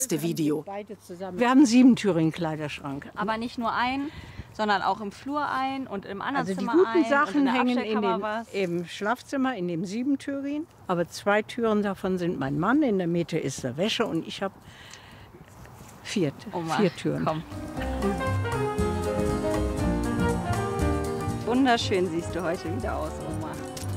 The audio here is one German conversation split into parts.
Video. Wir haben 7 Türen im Kleiderschrank. Aber nicht nur ein, sondern auch im Flur ein und im anderen Also die Zimmer guten ein. Sachen und in der hängen Abstellkammer im Schlafzimmer, in dem 7-Türigen. Aber 2 Türen davon sind mein Mann, in der Mitte ist der Wäsche und ich habe 4 Türen. Komm. Wunderschön siehst du heute wieder aus, Oma.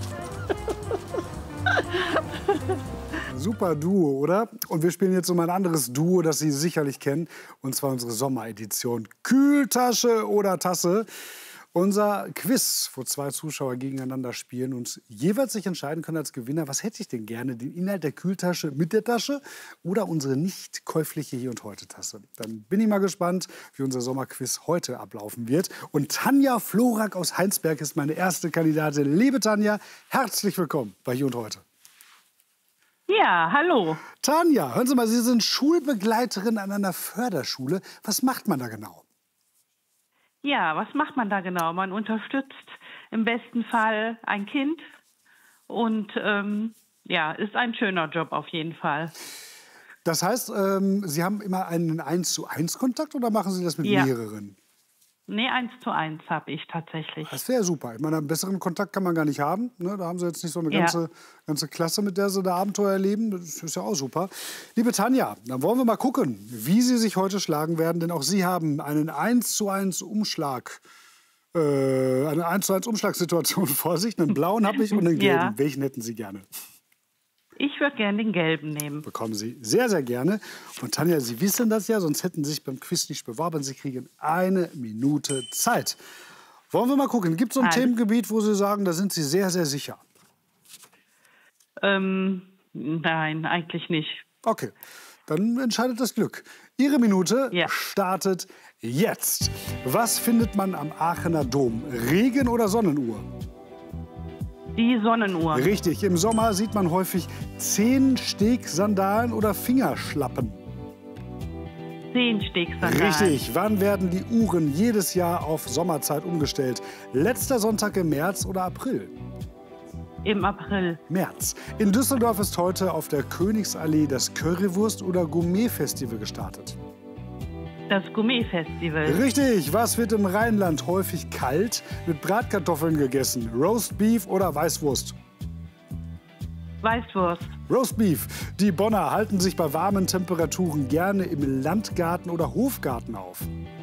Super Duo, oder? Und wir spielen jetzt um ein anderes Duo, das Sie sicherlich kennen. Und zwar unsere Sommeredition. Kühltasche oder Tasse. Unser Quiz, wo 2 Zuschauer gegeneinander spielen und jeweils sich entscheiden können als Gewinner, was hätte ich denn gerne, den Inhalt der Kühltasche mit der Tasche oder unsere nicht käufliche Hier und Heute Tasse. Dann bin ich mal gespannt, wie unser Sommerquiz heute ablaufen wird. Und Tanja Florak aus Heinsberg ist meine erste Kandidatin. Liebe Tanja, herzlich willkommen bei Hier und Heute. Ja, hallo. Tanja, hören Sie mal, Sie sind Schulbegleiterin an einer Förderschule. Was macht man da genau? Ja, was macht man da genau? Man unterstützt im besten Fall ein Kind und ja, ist ein schöner Job auf jeden Fall. Das heißt, Sie haben immer einen 1:1 Kontakt oder machen Sie das mit mehreren? Nee, 1:1 habe ich tatsächlich. Das wäre super. Ich meine, einen besseren Kontakt kann man gar nicht haben. Ne? Da haben Sie jetzt nicht so eine ganze Klasse, mit der Sie da Abenteuer erleben. Das ist ja auch super. Liebe Tanja, dann wollen wir mal gucken, wie Sie sich heute schlagen werden. Denn auch Sie haben einen 1:1 Umschlag, eine 1:1 Umschlagssituation vor sich. Einen blauen habe ich und einen gelben. Ja. Welchen hätten Sie gerne? Ich würde gerne den gelben nehmen. Bekommen Sie sehr, sehr gerne. Und Tanja, Sie wissen das ja, sonst hätten Sie sich beim Quiz nicht beworben. Sie kriegen 1 Minute Zeit. Wollen wir mal gucken, gibt es so ein Themengebiet, wo Sie sagen, da sind Sie sehr, sehr sicher? Nein, eigentlich nicht. Okay, dann entscheidet das Glück. Ihre Minute startet jetzt. Was findet man am Aachener Dom? Regen- oder Sonnenuhr? Die Sonnenuhr. Richtig, im Sommer sieht man häufig Zehenstegsandalen oder Fingerschlappen. Zehenstegsandalen. Richtig, wann werden die Uhren jedes Jahr auf Sommerzeit umgestellt? Letzter Sonntag im März oder April? Im April. März. In Düsseldorf ist heute auf der Königsallee das Currywurst- oder Gourmet-Festival gestartet. Das Gourmet-Festival. Richtig, was wird im Rheinland häufig kalt mit Bratkartoffeln gegessen? Roast Beef oder Weißwurst? Weißwurst. Roast Beef. Die Bonner halten sich bei warmen Temperaturen gerne im Landgarten oder Hofgarten auf.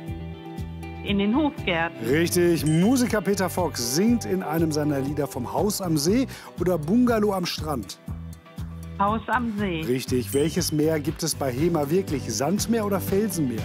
In den Hofgärten. Richtig, Musiker Peter Fox singt in einem seiner Lieder vom Haus am See oder Bungalow am Strand. Haus am See. Richtig, welches Meer gibt es bei Hema wirklich? Sandmeer oder Felsenmeer?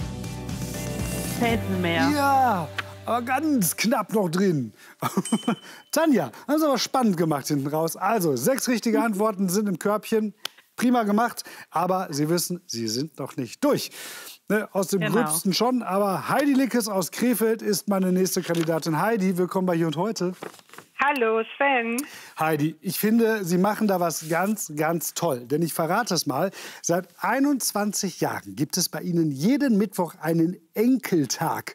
Felsenmeer. Ja, aber ganz knapp noch drin. Tanja, haben Sie aber spannend gemacht hinten raus. Also, 6 richtige Antworten sind im Körbchen. Prima gemacht, aber Sie wissen, Sie sind noch nicht durch. Ne, aus dem Gröbsten schon, aber Heidi Lickes aus Krefeld ist meine nächste Kandidatin. Heidi, willkommen bei Hier und Heute. Hallo Sven. Heidi, ich finde, Sie machen da was ganz, ganz toll. Denn ich verrate es mal, seit 21 Jahren gibt es bei Ihnen jeden Mittwoch einen Enkeltag.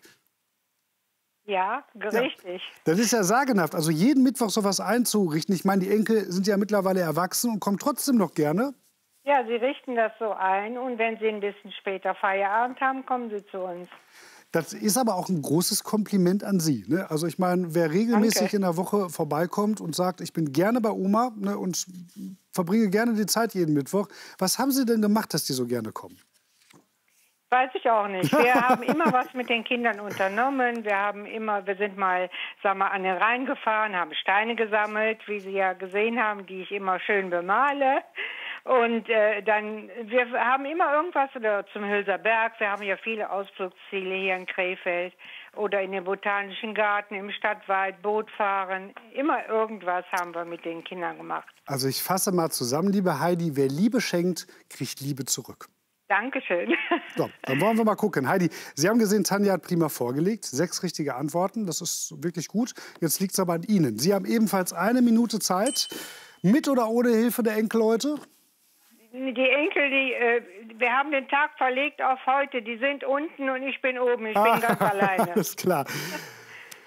Ja, richtig. Ja, das ist ja sagenhaft. Also jeden Mittwoch so was einzurichten. Ich meine, die Enkel sind ja mittlerweile erwachsen und kommen trotzdem noch gerne. Ja, sie richten das so ein und wenn sie ein bisschen später Feierabend haben, kommen sie zu uns. Das ist aber auch ein großes Kompliment an Sie. Ne? Also ich meine, wer regelmäßig in der Woche vorbeikommt und sagt, ich bin gerne bei Oma, ne, und verbringe gerne die Zeit jeden Mittwoch. Was haben Sie denn gemacht, dass die so gerne kommen? Weiß ich auch nicht. Wir haben immer was mit den Kindern unternommen. Wir sind mal, sagen wir, an den Rhein gefahren, haben Steine gesammelt, wie Sie ja gesehen haben, die ich immer schön bemale. Und wir haben immer irgendwas, oder zum Hülser Berg, wir haben ja viele Ausflugsziele hier in Krefeld, oder in den Botanischen Garten, im Stadtwald, Boot fahren. Immer irgendwas haben wir mit den Kindern gemacht. Also ich fasse mal zusammen, liebe Heidi, wer Liebe schenkt, kriegt Liebe zurück. Dankeschön. So, dann wollen wir mal gucken. Heidi, Sie haben gesehen, Tanja hat prima vorgelegt. 6 richtige Antworten, das ist wirklich gut. Jetzt liegt es aber an Ihnen. Sie haben ebenfalls 1 Minute Zeit, mit oder ohne Hilfe der Enkelleute? Die Enkel, wir haben den Tag verlegt auf heute. Die sind unten und ich bin oben. Ich bin ganz alleine. Alles klar.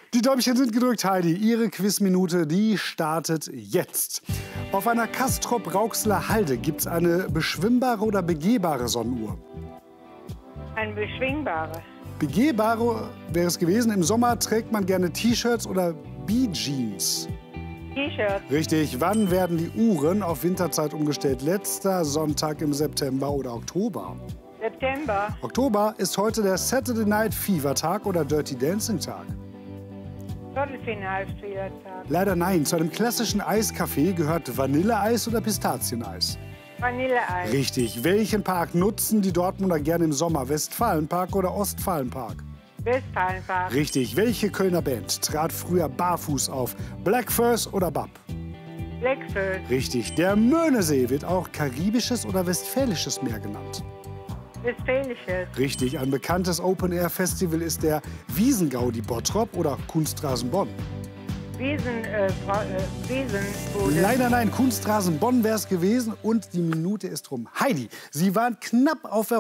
Die Däumchen sind gedrückt, Heidi. Ihre Quizminute, die startet jetzt. Auf einer Castrop-Rauxler Halde gibt es eine beschwimmbare oder begehbare Sonnenuhr? Ein beschwingbare. Begehbare wäre es gewesen. Im Sommer trägt man gerne T-Shirts oder Bee-Jeans. T-Shirt. Richtig. Wann werden die Uhren auf Winterzeit umgestellt? Letzter Sonntag im September oder Oktober? September. Oktober ist heute der Saturday Night Fever Tag oder Dirty Dancing Tag? Viertelfinalspieltag. Leider nein. Zu einem klassischen Eiskaffee gehört Vanilleeis oder Pistazieneis? Vanilleeis. Richtig. Welchen Park nutzen die Dortmunder gerne im Sommer? Westfalenpark oder Ostfalenpark? Westfalenpark. Richtig. Welche Kölner Band trat früher barfuß auf? Black First oder Bab? Blackford. Richtig. Der Möhnesee wird auch karibisches oder westfälisches Meer genannt. Westfälisches. Richtig. Ein bekanntes Open-Air-Festival ist der Wiesengaudi Bottrop oder Kunstrasen Bonn. Wiesen. Nein. Kunstrasen Bonn wäre es gewesen und die Minute ist rum. Heidi, Sie waren knapp auf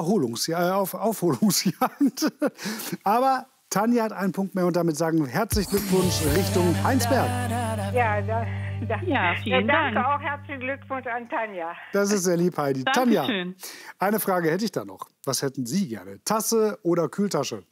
Aufholungsjagd. Aber Tanja hat einen Punkt mehr und damit sagen herzlichen Glückwunsch Richtung Heinsberg. Ja, vielen Dank. Danke auch. Herzlichen Glückwunsch an Tanja. Das ist sehr lieb, Heidi. Tanja, Dankeschön. eine Frage hätte ich da noch. Was hätten Sie gerne? Tasse oder Kühltasche?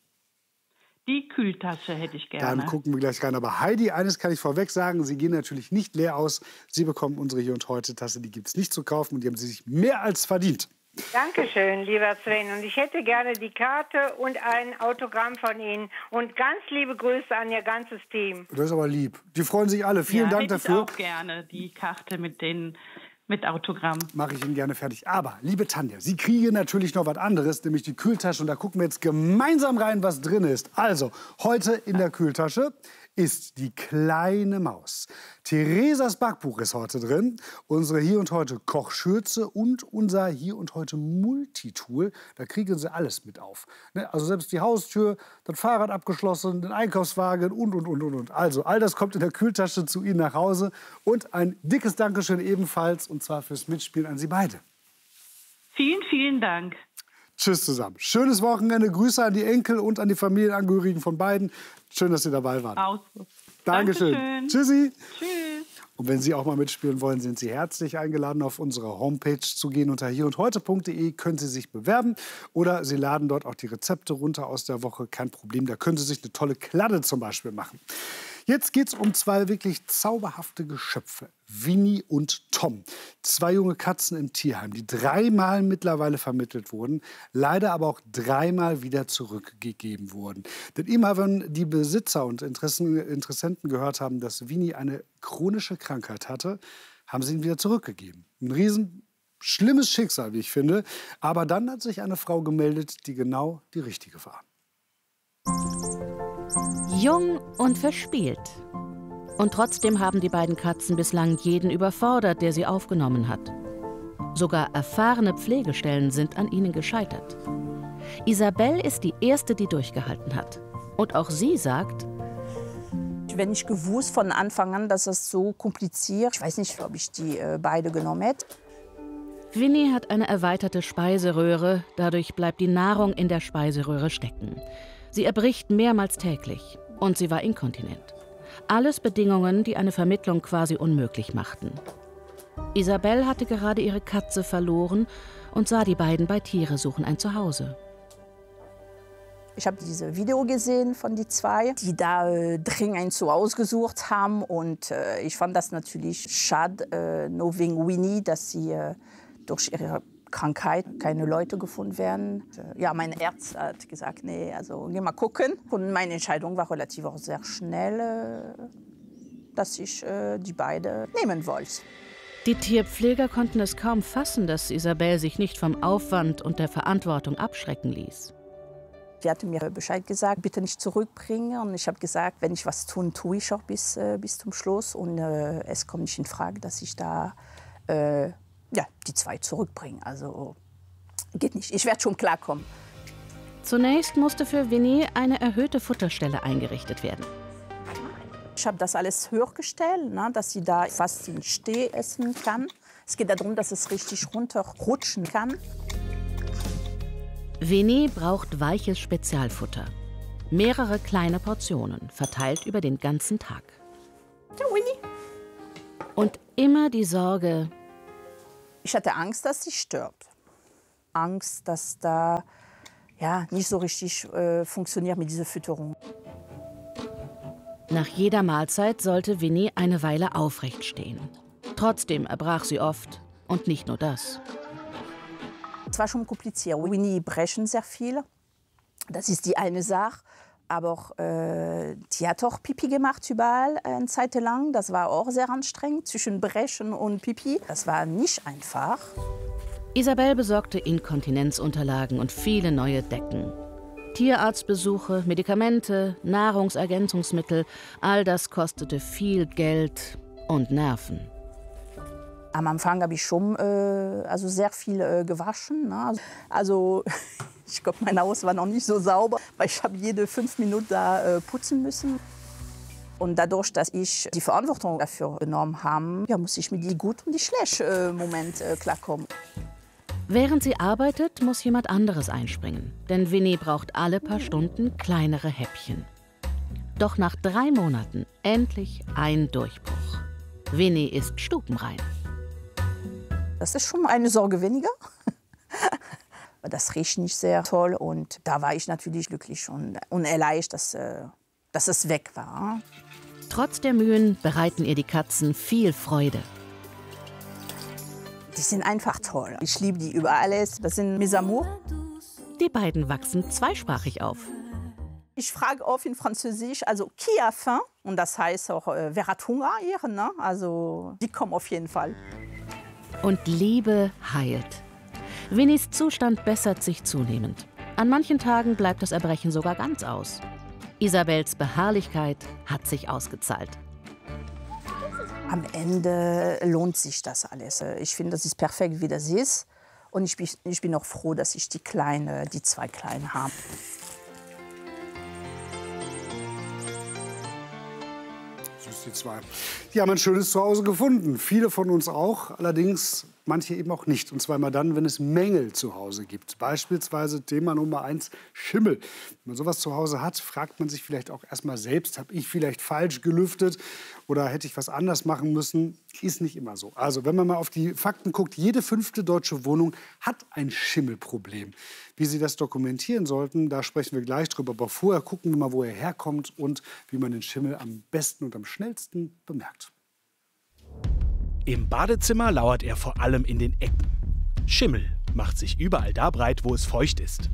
Die Kühltasche hätte ich gerne. Dann gucken wir gleich rein. Aber Heidi, eines kann ich vorweg sagen, Sie gehen natürlich nicht leer aus. Sie bekommen unsere Hier und Heute Tasse. Die gibt es nicht zu kaufen und die haben Sie sich mehr als verdient. Dankeschön, lieber Sven. Und ich hätte gerne die Karte und ein Autogramm von Ihnen. Und ganz liebe Grüße an Ihr ganzes Team. Das ist aber lieb. Die freuen sich alle. Vielen Dank hätte dafür. Ich auch gerne die Karte mit Autogramm. Mache ich Ihnen gerne fertig. Aber, liebe Tanja, Sie kriegen natürlich noch was anderes, nämlich die Kühltasche. Und da gucken wir jetzt gemeinsam rein, was drin ist. Also, heute in der Kühltasche ist die kleine Maus. Theresas Backbuch ist heute drin, unsere Hier und Heute Kochschürze und unser Hier und Heute Multitool. Da kriegen Sie alles mit auf. Also selbst die Haustür, das Fahrrad abgeschlossen, den Einkaufswagen und. Also all das kommt in der Kühltasche zu Ihnen nach Hause. Und ein dickes Dankeschön ebenfalls, und zwar fürs Mitspielen an Sie beide. Vielen, vielen Dank. Tschüss zusammen. Schönes Wochenende. Grüße an die Enkel und an die Familienangehörigen von beiden. Schön, dass Sie dabei waren. Dankeschön. Tschüssi. Tschüss. Und wenn Sie auch mal mitspielen wollen, sind Sie herzlich eingeladen, auf unsere Homepage zu gehen. Unter hierundheute.de können Sie sich bewerben. Oder Sie laden dort auch die Rezepte runter aus der Woche. Kein Problem, da können Sie sich eine tolle Kladde zum Beispiel machen. Jetzt geht es um zwei wirklich zauberhafte Geschöpfe. Winnie und Tom. Zwei junge Katzen im Tierheim, die 3-mal mittlerweile vermittelt wurden, leider aber auch 3-mal wieder zurückgegeben wurden. Denn immer wenn die Besitzer und Interessenten gehört haben, dass Winnie eine chronische Krankheit hatte, haben sie ihn wieder zurückgegeben. Ein riesen schlimmes Schicksal, wie ich finde. Aber dann hat sich eine Frau gemeldet, die genau die richtige war. Jung und verspielt. Und trotzdem haben die beiden Katzen bislang jeden überfordert, der sie aufgenommen hat. Sogar erfahrene Pflegestellen sind an ihnen gescheitert. Isabelle ist die erste, die durchgehalten hat. Und auch sie sagt: Wenn ich gewusst von Anfang an, dass es so kompliziert, ich weiß nicht, ob ich die beide genommen hätte. Winnie hat eine erweiterte Speiseröhre, dadurch bleibt die Nahrung in der Speiseröhre stecken. Sie erbricht mehrmals täglich und sie war inkontinent. Alles Bedingungen, die eine Vermittlung quasi unmöglich machten. Isabelle hatte gerade ihre Katze verloren und sah die beiden bei Tiere suchen ein Zuhause. Ich habe diese Video gesehen von die zwei, die da dringend ein Zuhause gesucht haben. Und ich fand das natürlich schade, nur wegen Winnie, dass sie durch ihre Krankheit keine Leute gefunden werden. Ja, mein Arzt hat gesagt, nee, also geh mal gucken. Und meine Entscheidung war relativ auch sehr schnell, dass ich die beiden nehmen wollte. Die Tierpfleger konnten es kaum fassen, dass Isabelle sich nicht vom Aufwand und der Verantwortung abschrecken ließ. Sie hatte mir Bescheid gesagt, bitte nicht zurückbringen. Und ich habe gesagt, wenn ich was tun, tue ich auch bis zum Schluss. Und es kommt nicht in Frage, dass ich da die zwei zurückbringe. Also geht nicht. Ich werde schon klarkommen. Zunächst musste für Winnie eine erhöhte Futterstelle eingerichtet werden. Ich habe das alles hochgestellt, dass sie da fast im Steh essen kann. Es geht darum, dass es richtig runterrutschen kann. Winnie braucht weiches Spezialfutter. Mehrere kleine Portionen, verteilt über den ganzen Tag. Ciao, Winnie. Und immer die Sorge: Ich hatte Angst, dass sie stirbt. Angst, dass da nicht so richtig funktioniert mit dieser Fütterung. Nach jeder Mahlzeit sollte Winnie eine Weile aufrecht stehen. Trotzdem erbrach sie oft. Und nicht nur das. Es war schon kompliziert. Winnie brechen sehr viel. Das ist die eine Sache. Aber die hat auch Pipi gemacht überall eine Zeit lang. Das war auch sehr anstrengend, zwischen Brechen und Pipi. Das war nicht einfach. Isabel besorgte Inkontinenzunterlagen und viele neue Decken. Tierarztbesuche, Medikamente, Nahrungsergänzungsmittel, all das kostete viel Geld und Nerven. Am Anfang habe ich schon sehr viel gewaschen. Ne? Also ich glaube, mein Haus war noch nicht so sauber, weil ich habe jede 5 Minuten da putzen müssen. Und dadurch, dass ich die Verantwortung dafür genommen habe, muss ich mit die gut und die schlecht Moment klarkommen. Während sie arbeitet, muss jemand anderes einspringen. Denn Winnie braucht alle paar Stunden kleinere Häppchen. Doch nach 3 Monaten endlich ein Durchbruch. Winnie ist stubenrein. Das ist schon eine Sorge weniger. Das riecht nicht sehr toll. Und da war ich natürlich glücklich und erleichtert, dass es weg war. Trotz der Mühen bereiten ihr die Katzen viel Freude. Die sind einfach toll. Ich liebe die über alles. Das sind mes amours. Die beiden wachsen zweisprachig auf. Ich frage oft in Französisch, also qui a faim? Und das heißt auch, wer hat Hunger hier? Ne? Also die kommen auf jeden Fall. Und Liebe heilt. Winnies Zustand bessert sich zunehmend. An manchen Tagen bleibt das Erbrechen sogar ganz aus. Isabels Beharrlichkeit hat sich ausgezahlt. Am Ende lohnt sich das alles. Ich finde, das ist perfekt, wie das ist. Und ich bin auch froh, dass ich die 2 Kleinen habe. Süß, die 2. Die haben ein schönes Zuhause gefunden. Viele von uns auch. Allerdings manche eben auch nicht. Und zwar immer dann, wenn es Mängel zu Hause gibt. Beispielsweise Thema Nummer 1, Schimmel. Wenn man sowas zu Hause hat, fragt man sich vielleicht auch erstmal selbst, habe ich vielleicht falsch gelüftet oder hätte ich was anders machen müssen? Ist nicht immer so. Also wenn man mal auf die Fakten guckt, jede 5. deutsche Wohnung hat ein Schimmelproblem. Wie Sie das dokumentieren sollten, da sprechen wir gleich drüber. Aber vorher gucken wir mal, wo er herkommt und wie man den Schimmel am besten und am schnellsten bemerkt. Im Badezimmer lauert er vor allem in den Ecken. Schimmel macht sich überall da breit, wo es feucht ist.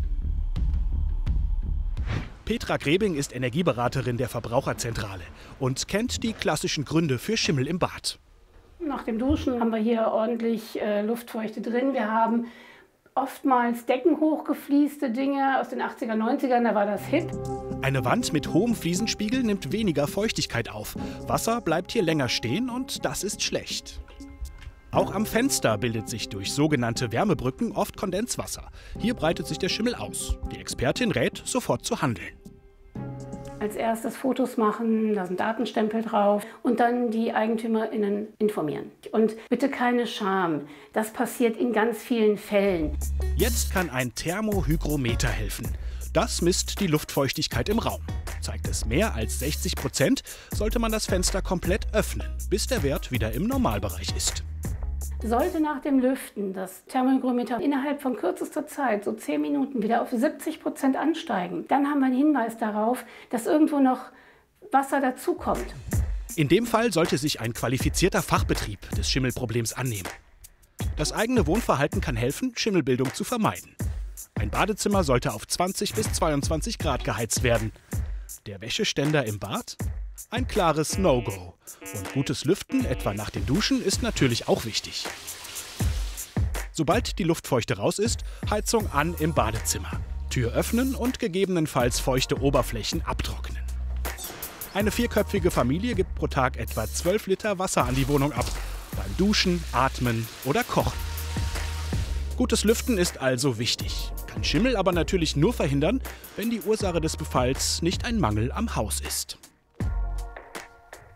Petra Grebing ist Energieberaterin der Verbraucherzentrale und kennt die klassischen Gründe für Schimmel im Bad. Nach dem Duschen haben wir hier ordentlich Luftfeuchte drin. Wir haben oftmals deckenhochgefließte Dinge aus den 80er, 90ern, da war das hip. Eine Wand mit hohem Fliesenspiegel nimmt weniger Feuchtigkeit auf. Wasser bleibt hier länger stehen und das ist schlecht. Auch am Fenster bildet sich durch sogenannte Wärmebrücken oft Kondenswasser. Hier breitet sich der Schimmel aus. Die Expertin rät, sofort zu handeln. Als erstes Fotos machen, da sind Datenstempel drauf und dann die EigentümerInnen informieren. Und bitte keine Scham, das passiert in ganz vielen Fällen. Jetzt kann ein Thermohygrometer helfen. Das misst die Luftfeuchtigkeit im Raum. Zeigt es mehr als 60%, sollte man das Fenster komplett öffnen, bis der Wert wieder im Normalbereich ist. Sollte nach dem Lüften das Thermohygrometer innerhalb von kürzester Zeit, so 10 Minuten, wieder auf 70% ansteigen, dann haben wir einen Hinweis darauf, dass irgendwo noch Wasser dazukommt. In dem Fall sollte sich ein qualifizierter Fachbetrieb des Schimmelproblems annehmen. Das eigene Wohnverhalten kann helfen, Schimmelbildung zu vermeiden. Ein Badezimmer sollte auf 20 bis 22 Grad geheizt werden. Der Wäscheständer im Bad? Ein klares No-Go. Und gutes Lüften, etwa nach dem Duschen, ist natürlich auch wichtig. Sobald die Luftfeuchte raus ist, Heizung an im Badezimmer. Tür öffnen und gegebenenfalls feuchte Oberflächen abtrocknen. Eine 4-köpfige Familie gibt pro Tag etwa 12 Liter Wasser an die Wohnung ab. Beim Duschen, Atmen oder Kochen. Gutes Lüften ist also wichtig. Kann Schimmel aber natürlich nur verhindern, wenn die Ursache des Befalls nicht ein Mangel am Haus ist.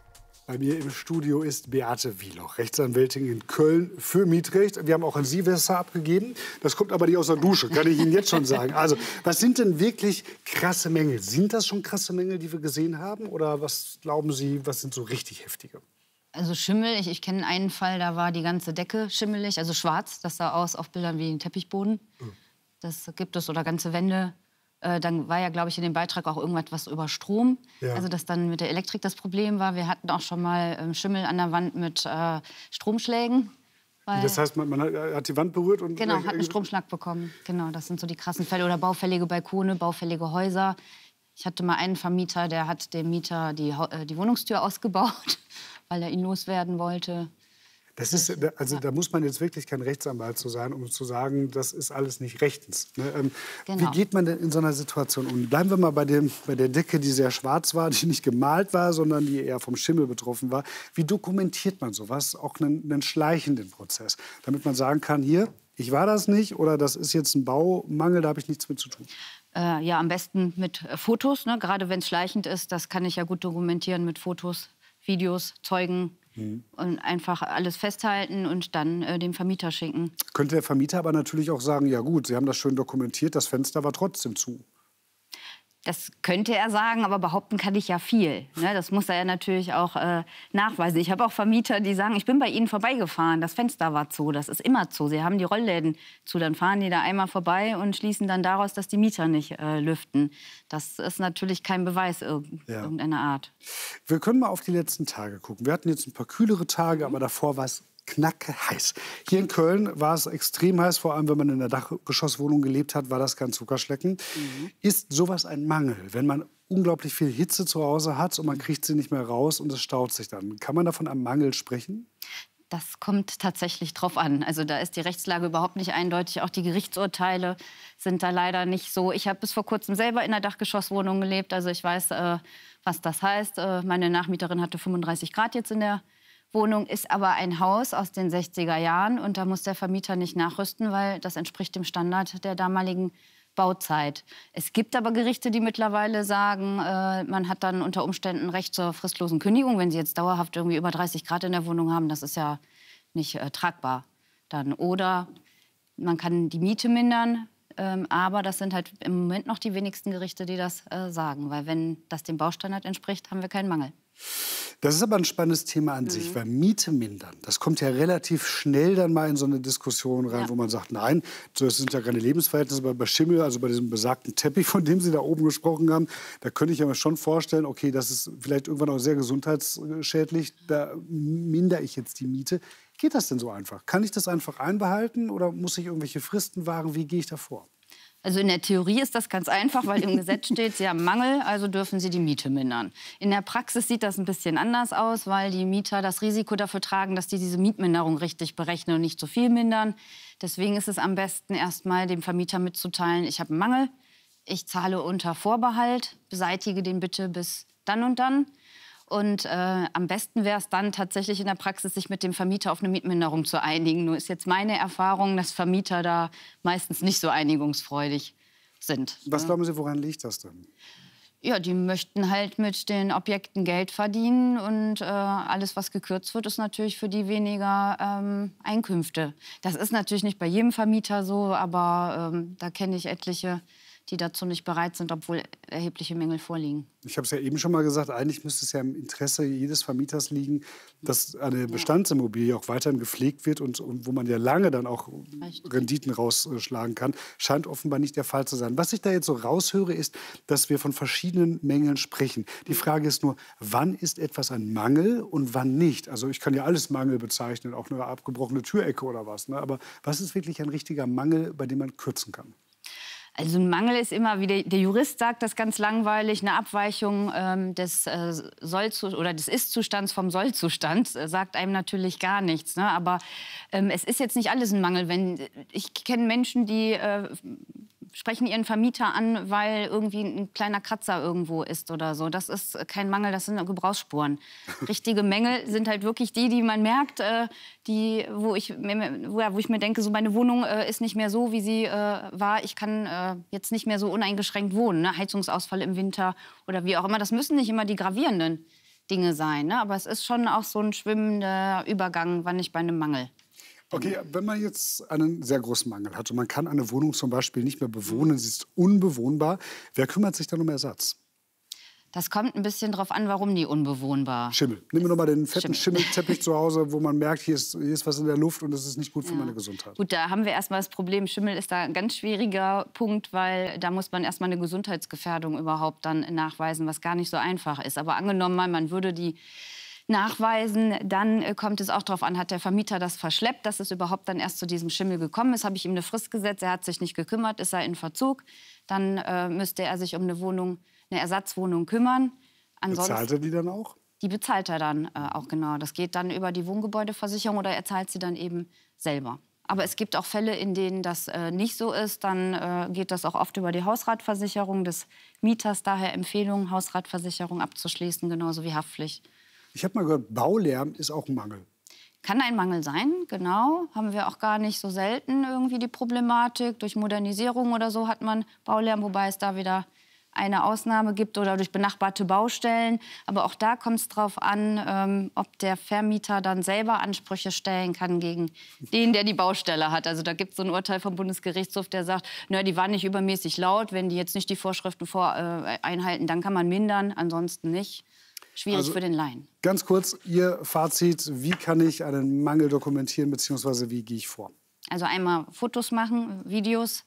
Bei mir im Studio ist Beate Wieloch, Rechtsanwältin in Köln für Mietrecht. Wir haben auch an Sie Wasser abgegeben. Das kommt aber nicht aus der Dusche, kann ich Ihnen jetzt schon sagen. Also, was sind denn wirklich krasse Mängel? Sind das schon krasse Mängel, die wir gesehen haben? Oder was glauben Sie, was sind so richtig heftige? Also Schimmel, ich kenne einen Fall, da war die ganze Decke schimmelig, also schwarz. Das sah aus auf Bildern wie ein Teppichboden. Das gibt es, oder ganze Wände. Dann war ja, glaube ich, in dem Beitrag auch irgendwas über Strom. Ja. Also, dass dann mit der Elektrik das Problem war. Wir hatten auch schon mal Schimmel an der Wand mit Stromschlägen. Das heißt, man hat die Wand berührt und... Genau, hat einen Stromschlag bekommen. Genau, das sind so die krassen Fälle. Oder baufällige Balkone, baufällige Häuser. Ich hatte mal einen Vermieter, der hat dem Mieter die Wohnungstür ausgebaut, weil er ihn loswerden wollte. Das ist, also da muss man jetzt wirklich kein Rechtsanwalt zu sein, um zu sagen, das ist alles nicht rechtens. Ne? Genau. Wie geht man denn in so einer Situation um? Bleiben wir mal bei der Decke, die sehr schwarz war, die nicht gemalt war, sondern die eher vom Schimmel betroffen war. Wie dokumentiert man sowas? Auch einen schleichenden Prozess, damit man sagen kann, hier, ich war das nicht oder das ist jetzt ein Baumangel, da habe ich nichts mit zu tun. Ja, am besten mit Fotos, ne? Gerade wenn es schleichend ist. Das kann ich ja gut dokumentieren mit Fotos, Videos, Zeugen. Und einfach alles festhalten und dann dem Vermieter schicken. Könnte der Vermieter aber natürlich auch sagen, ja gut, Sie haben das schön dokumentiert, das Fenster war trotzdem zu. Das könnte er sagen, aber behaupten kann ich ja viel. Ne? Das muss er ja natürlich auch nachweisen. Ich habe auch Vermieter, die sagen, ich bin bei Ihnen vorbeigefahren, das Fenster war zu, das ist immer zu. Sie haben die Rollläden zu, dann fahren die da einmal vorbei und schließen dann daraus, dass die Mieter nicht lüften. Das ist natürlich kein Beweis irgendeiner Art. Wir können mal auf die letzten Tage gucken. Wir hatten jetzt ein paar kühlere Tage, aber davor war es knacke-heiß. Hier in Köln war es extrem heiß, vor allem wenn man in einer Dachgeschosswohnung gelebt hat, war das kein Zuckerschlecken. Ist sowas ein Mangel, wenn man unglaublich viel Hitze zu Hause hat und man kriegt sie nicht mehr raus und es staut sich dann? Kann man da von einem Mangel sprechen? Das kommt tatsächlich drauf an. Also da ist die Rechtslage überhaupt nicht eindeutig. Auch die Gerichtsurteile sind da leider nicht so. Ich habe bis vor kurzem selber in einer Dachgeschosswohnung gelebt. Also ich weiß, was das heißt. Meine Nachmieterin hatte 35 Grad jetzt in der Wohnung, ist aber ein Haus aus den 60er Jahren. Und da muss der Vermieter nicht nachrüsten, weil das entspricht dem Standard der damaligen Bauzeit. Es gibt aber Gerichte, die mittlerweile sagen, man hat dann unter Umständen Recht zur fristlosen Kündigung. Wenn Sie jetzt dauerhaft irgendwie über 30 Grad in der Wohnung haben, das ist ja nicht tragbar dann. Oder man kann die Miete mindern, aber das sind halt im Moment noch die wenigsten Gerichte, die das sagen. Weil wenn das dem Baustandard entspricht, haben wir keinen Mangel. Das ist aber ein spannendes Thema an sich, weil Miete mindern, das kommt ja relativ schnell dann mal in so eine Diskussion rein, wo man sagt, nein, das sind ja keine Lebensverhältnisse, aber bei Schimmel, also bei diesem besagten Teppich, von dem Sie da oben gesprochen haben, da könnte ich mir schon vorstellen, okay, das ist vielleicht irgendwann auch sehr gesundheitsschädlich, da mindere ich jetzt die Miete. Geht das denn so einfach? Kann ich das einfach einbehalten oder muss ich irgendwelche Fristen wahren? Wie gehe ich da vor? Also in der Theorie ist das ganz einfach, weil im Gesetz steht, Sie haben Mangel, also dürfen Sie die Miete mindern. In der Praxis sieht das ein bisschen anders aus, weil die Mieter das Risiko dafür tragen, dass die diese Mietminderung richtig berechnen und nicht zu viel mindern. Deswegen ist es am besten, erst mal dem Vermieter mitzuteilen, ich habe einen Mangel, ich zahle unter Vorbehalt, beseitige den bitte bis dann und dann. Und am besten wäre es dann tatsächlich in der Praxis, sich mit dem Vermieter auf eine Mietminderung zu einigen. Nur ist jetzt meine Erfahrung, dass Vermieter da meistens nicht so einigungsfreudig sind. Was glauben Sie, woran liegt das denn? Ja, die möchten halt mit den Objekten Geld verdienen und alles, was gekürzt wird, ist natürlich für die weniger Einkünfte. Das ist natürlich nicht bei jedem Vermieter so, aber da kenne ich etliche, die dazu nicht bereit sind, obwohl erhebliche Mängel vorliegen. Ich habe es ja eben schon mal gesagt, eigentlich müsste es ja im Interesse jedes Vermieters liegen, dass eine Bestandsimmobilie auch weiterhin gepflegt wird und wo man ja lange dann auch Renditen rausschlagen kann. Scheint offenbar nicht der Fall zu sein. Was ich da jetzt so raushöre, ist, dass wir von verschiedenen Mängeln sprechen. Die Frage ist nur, wann ist etwas ein Mangel und wann nicht? Also ich kann ja alles Mangel bezeichnen, auch eine abgebrochene Türecke oder was. Ne? Aber was ist wirklich ein richtiger Mangel, bei dem man kürzen kann? Also ein Mangel ist immer, wie der Jurist sagt, das ganz langweilig, eine Abweichung des des Ist-Zustands vom Soll-Zustand sagt einem natürlich gar nichts. Ne? Aber es ist jetzt nicht alles ein Mangel. Ich kenne Menschen, die sprechen ihren Vermieter an, weil irgendwie ein kleiner Kratzer irgendwo ist oder so. Das ist kein Mangel, das sind Gebrauchsspuren. Richtige Mängel sind halt wirklich die man merkt, wo ich mir denke, so meine Wohnung ist nicht mehr so, wie sie war. Ich kann jetzt nicht mehr so uneingeschränkt wohnen. Ne? Heizungsausfall im Winter oder wie auch immer. Das müssen nicht immer die gravierenden Dinge sein. Ne? Aber es ist schon auch so ein schwimmender Übergang, wann ich bei einem Mangel. Okay, wenn man jetzt einen sehr großen Mangel hat und man kann eine Wohnung zum Beispiel nicht mehr bewohnen, sie ist unbewohnbar, wer kümmert sich dann um Ersatz? Das kommt ein bisschen drauf an, warum die unbewohnbar. Schimmel. Nehmen wir noch mal den fetten Schimmelteppich zu Hause, wo man merkt, hier ist was in der Luft und das ist nicht gut für meine Gesundheit. Gut, da haben wir erstmal das Problem, Schimmel ist da ein ganz schwieriger Punkt, weil da muss man erstmal eine Gesundheitsgefährdung überhaupt dann nachweisen, was gar nicht so einfach ist. Aber angenommen mal, man würde die nachweisen, dann kommt es auch darauf an, hat der Vermieter das verschleppt, dass es überhaupt dann erst zu diesem Schimmel gekommen ist. Habe ich ihm eine Frist gesetzt, er hat sich nicht gekümmert, ist er in Verzug, dann müsste er sich um eine Ersatzwohnung kümmern. Ansonsten, bezahlt er die dann auch? Die bezahlt er dann auch, genau. Das geht dann über die Wohngebäudeversicherung oder er zahlt sie dann eben selber. Aber es gibt auch Fälle, in denen das nicht so ist. Dann geht das auch oft über die Hausratversicherung des Mieters. Daher Empfehlung, Hausratversicherung abzuschließen, genauso wie Haftpflicht. Ich habe mal gehört, Baulärm ist auch ein Mangel. Kann ein Mangel sein, genau. Haben wir auch gar nicht so selten irgendwie die Problematik. Durch Modernisierung oder so hat man Baulärm, wobei es da wieder eine Ausnahme gibt oder durch benachbarte Baustellen. Aber auch da kommt es darauf an, ob der Vermieter dann selber Ansprüche stellen kann gegen den, der die Baustelle hat. Also da gibt es so ein Urteil vom Bundesgerichtshof, der sagt, na, die waren nicht übermäßig laut. Wenn die jetzt nicht die Vorschriften einhalten, dann kann man mindern, ansonsten nicht. Schwierig für den Laien. Ganz kurz, Ihr Fazit, wie kann ich einen Mangel dokumentieren, beziehungsweise wie gehe ich vor? Also einmal Fotos machen, Videos,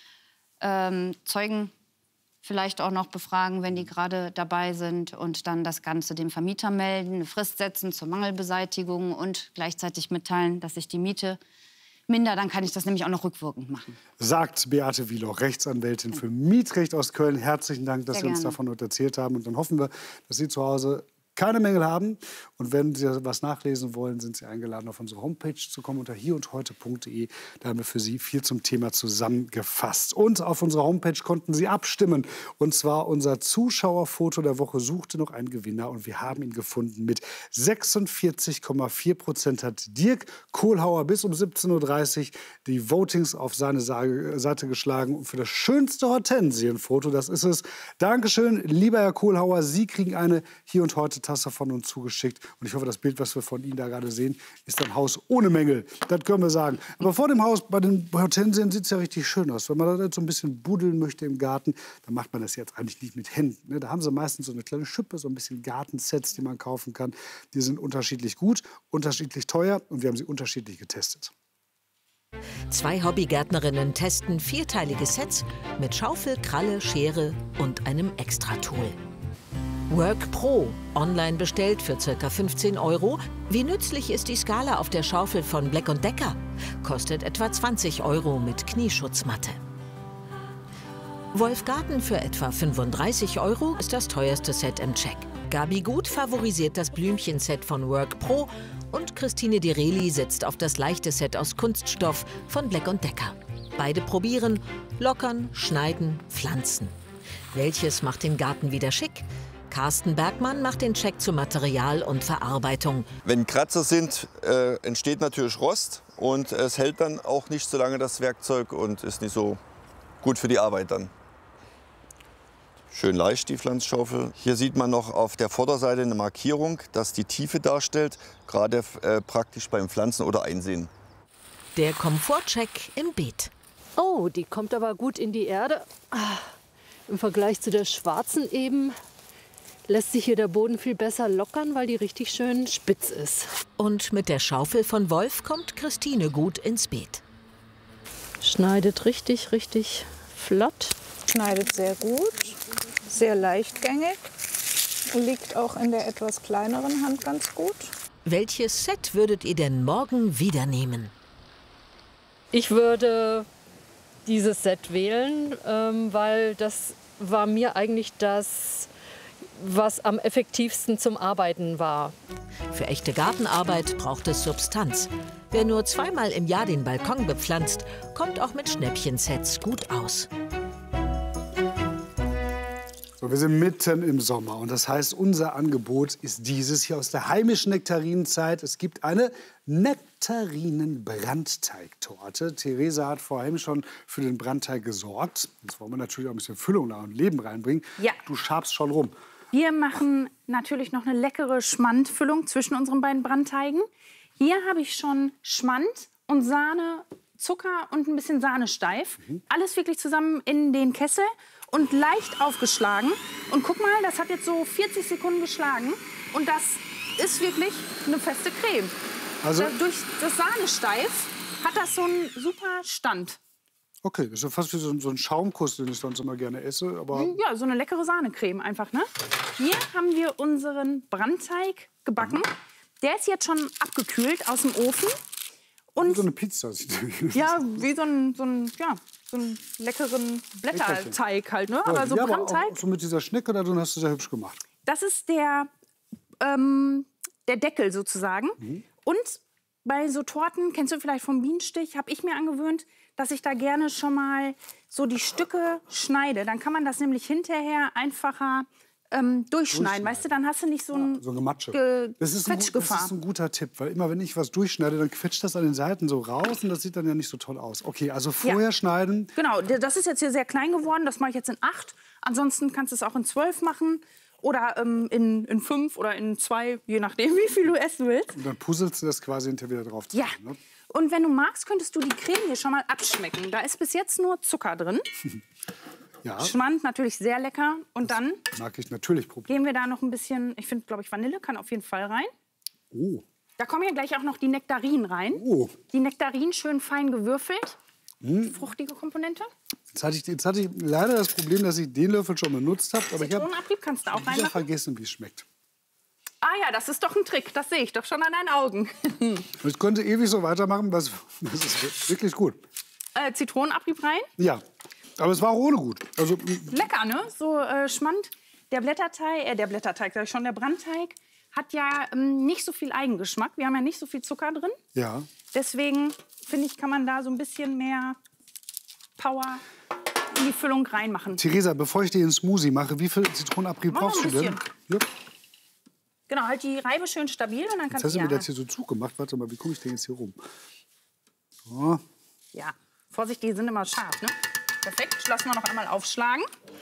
Zeugen vielleicht auch noch befragen, wenn die gerade dabei sind und dann das Ganze dem Vermieter melden, eine Frist setzen zur Mangelbeseitigung und gleichzeitig mitteilen, dass ich die Miete minder, dann kann ich das nämlich auch noch rückwirkend machen. Sagt Beate Wieloch, Rechtsanwältin für Mietrecht aus Köln. Herzlichen Dank, dass Sie uns davon erzählt haben. Und dann hoffen wir, dass Sie zu Hause keine Mängel haben. Und wenn Sie was nachlesen wollen, sind Sie eingeladen, auf unsere Homepage zu kommen unter hierundheute.de. Da haben wir für Sie viel zum Thema zusammengefasst. Und auf unserer Homepage konnten Sie abstimmen. Und zwar unser Zuschauerfoto der Woche suchte noch einen Gewinner. Und wir haben ihn gefunden. Mit 46,4% hat Dirk Kohlhauer bis um 17:30 Uhr die Votings auf seine Seite geschlagen. Und für das schönste Hortensienfoto, das ist es. Dankeschön, lieber Herr Kohlhauer. Sie kriegen eine Hier und Heute Tasse von uns zugeschickt. Und ich hoffe, das Bild, was wir von Ihnen da gerade sehen, ist ein Haus ohne Mängel. Das können wir sagen. Aber vor dem Haus, bei den Hortensien, sieht es ja richtig schön aus. Wenn man da jetzt so ein bisschen buddeln möchte im Garten, dann macht man das jetzt eigentlich nicht mit Händen. Ne? Da haben sie meistens so eine kleine Schippe, so ein bisschen Gartensets, die man kaufen kann. Die sind unterschiedlich gut, unterschiedlich teuer und wir haben sie unterschiedlich getestet. 2 Hobbygärtnerinnen testen 4-teilige Sets mit Schaufel, Kralle, Schere und einem Extra-Tool. Work Pro, online bestellt für ca. 15 €. Wie nützlich ist die Skala auf der Schaufel von Black & Decker? Kostet etwa 20 € mit Knieschutzmatte. Wolfgarten für etwa 35 € ist das teuerste Set im Check. Gabi Gut favorisiert das Blümchenset von Work Pro und Christine Direli setzt auf das leichte Set aus Kunststoff von Black & Decker. Beide probieren, lockern, schneiden, pflanzen. Welches macht den Garten wieder schick? Carsten Bergmann macht den Check zu Material und Verarbeitung. Wenn Kratzer sind, entsteht natürlich Rost und es hält dann auch nicht so lange das Werkzeug und ist nicht so gut für die Arbeit dann. Schön leicht die Pflanzschaufel. Hier sieht man noch auf der Vorderseite eine Markierung, das die Tiefe darstellt, gerade praktisch beim Pflanzen oder Einsehen. Der Komfortcheck im Beet. Oh, die kommt aber gut in die Erde. Im Vergleich zu der schwarzen eben lässt sich hier der Boden viel besser lockern, weil die richtig schön spitz ist. Und mit der Schaufel von Wolf kommt Christine gut ins Beet. Schneidet richtig, richtig flott. Schneidet sehr gut, sehr leichtgängig. Liegt auch in der etwas kleineren Hand ganz gut. Welches Set würdet ihr denn morgen wieder nehmen? Ich würde dieses Set wählen, weil das war mir eigentlich das, was am effektivsten zum Arbeiten war. Für echte Gartenarbeit braucht es Substanz. Wer nur 2-mal im Jahr den Balkon bepflanzt, kommt auch mit Schnäppchensets gut aus. So, wir sind mitten im Sommer und das heißt, unser Angebot ist dieses hier aus der heimischen Nektarinenzeit. Es gibt eine Nektarinen-Brandteigtorte. Theresa hat vorhin schon für den Brandteig gesorgt. Jetzt wollen wir natürlich auch ein bisschen Füllung und Leben reinbringen. Ja. Du schabst schon rum. Wir machen natürlich noch eine leckere Schmandfüllung zwischen unseren beiden Brandteigen. Hier habe ich schon Schmand und Sahne, Zucker und ein bisschen Sahnesteif. Alles wirklich zusammen in den Kessel und leicht aufgeschlagen. Und guck mal, das hat jetzt so 40 Sekunden geschlagen. Und das ist wirklich eine feste Creme. Also durch das Sahnesteif hat das so einen super Stand. Okay, das ist ja fast wie so ein Schaumkuss, den ich sonst immer gerne esse. Aber ja, so eine leckere Sahnecreme einfach, ne? Hier haben wir unseren Brandteig gebacken. Der ist jetzt schon abgekühlt aus dem Ofen. Und wie so eine Pizza. Ja, wie so einen leckeren Blätterteig halt, ne? Aber so Brandteig. Aber auch so mit dieser Schnecke da drin hast du sehr hübsch gemacht. Das ist der Deckel sozusagen. Und bei so Torten, kennst du vielleicht vom Bienenstich, habe ich mir angewöhnt, dass ich da gerne schon mal so die Stücke schneide. Dann kann man das nämlich hinterher einfacher durchschneiden. Weißt du, dann hast du nicht so ein Gematsche. Das ist ein guter Tipp, weil immer wenn ich was durchschneide, dann quetscht das an den Seiten so raus und das sieht dann ja nicht so toll aus. Okay, also vorher schneiden. Genau, das ist jetzt hier sehr klein geworden, das mache ich jetzt in 8. Ansonsten kannst du es auch in 12 machen. Oder in 5 oder in 2, je nachdem, wie viel du essen willst. Und dann puzzelst du das quasi hinterher wieder drauf. Ja. Ne? Und wenn du magst, könntest du die Creme hier schon mal abschmecken. Da ist bis jetzt nur Zucker drin. Ja. Schmand natürlich sehr lecker. Und das dann mag ich natürlich probieren. geben wir da noch ein bisschen, ich finde, glaube ich, Vanille kann auf jeden Fall rein. Oh. Da kommen ja gleich auch noch die Nektarinen rein. Oh. Die Nektarinen schön fein gewürfelt. Fruchtige Komponente. Jetzt hatte ich leider das Problem, dass ich den Löffel schon benutzt habe. Aber ich habe kannst du auch reinmachen. vergessen, wie es schmeckt. Ah ja, das ist doch ein Trick. Das sehe ich doch schon an deinen Augen. Ich könnte ewig so weitermachen. Das ist wirklich gut. Zitronenabrieb rein. Ja, aber es war auch ohne gut. Also, lecker, ne? So Schmand. Der Blätterteig, sag ich schon, der Brandteig hat ja nicht so viel Eigengeschmack. Wir haben ja nicht so viel Zucker drin. Ja. Deswegen, finde ich, kann man da so ein bisschen mehr Power in die Füllung reinmachen. Theresa, bevor ich dir den Smoothie mache, wie viel Zitronenabrieb brauchst du denn? Ja. Genau, halt die Reibe schön stabil und dann kannst du... Jetzt hast du mir das hier so zugemacht. Warte mal, wie komme ich denn jetzt hier rum? Oh. Ja, Vorsicht, die sind immer scharf, ne? Perfekt, lassen wir noch einmal aufschlagen.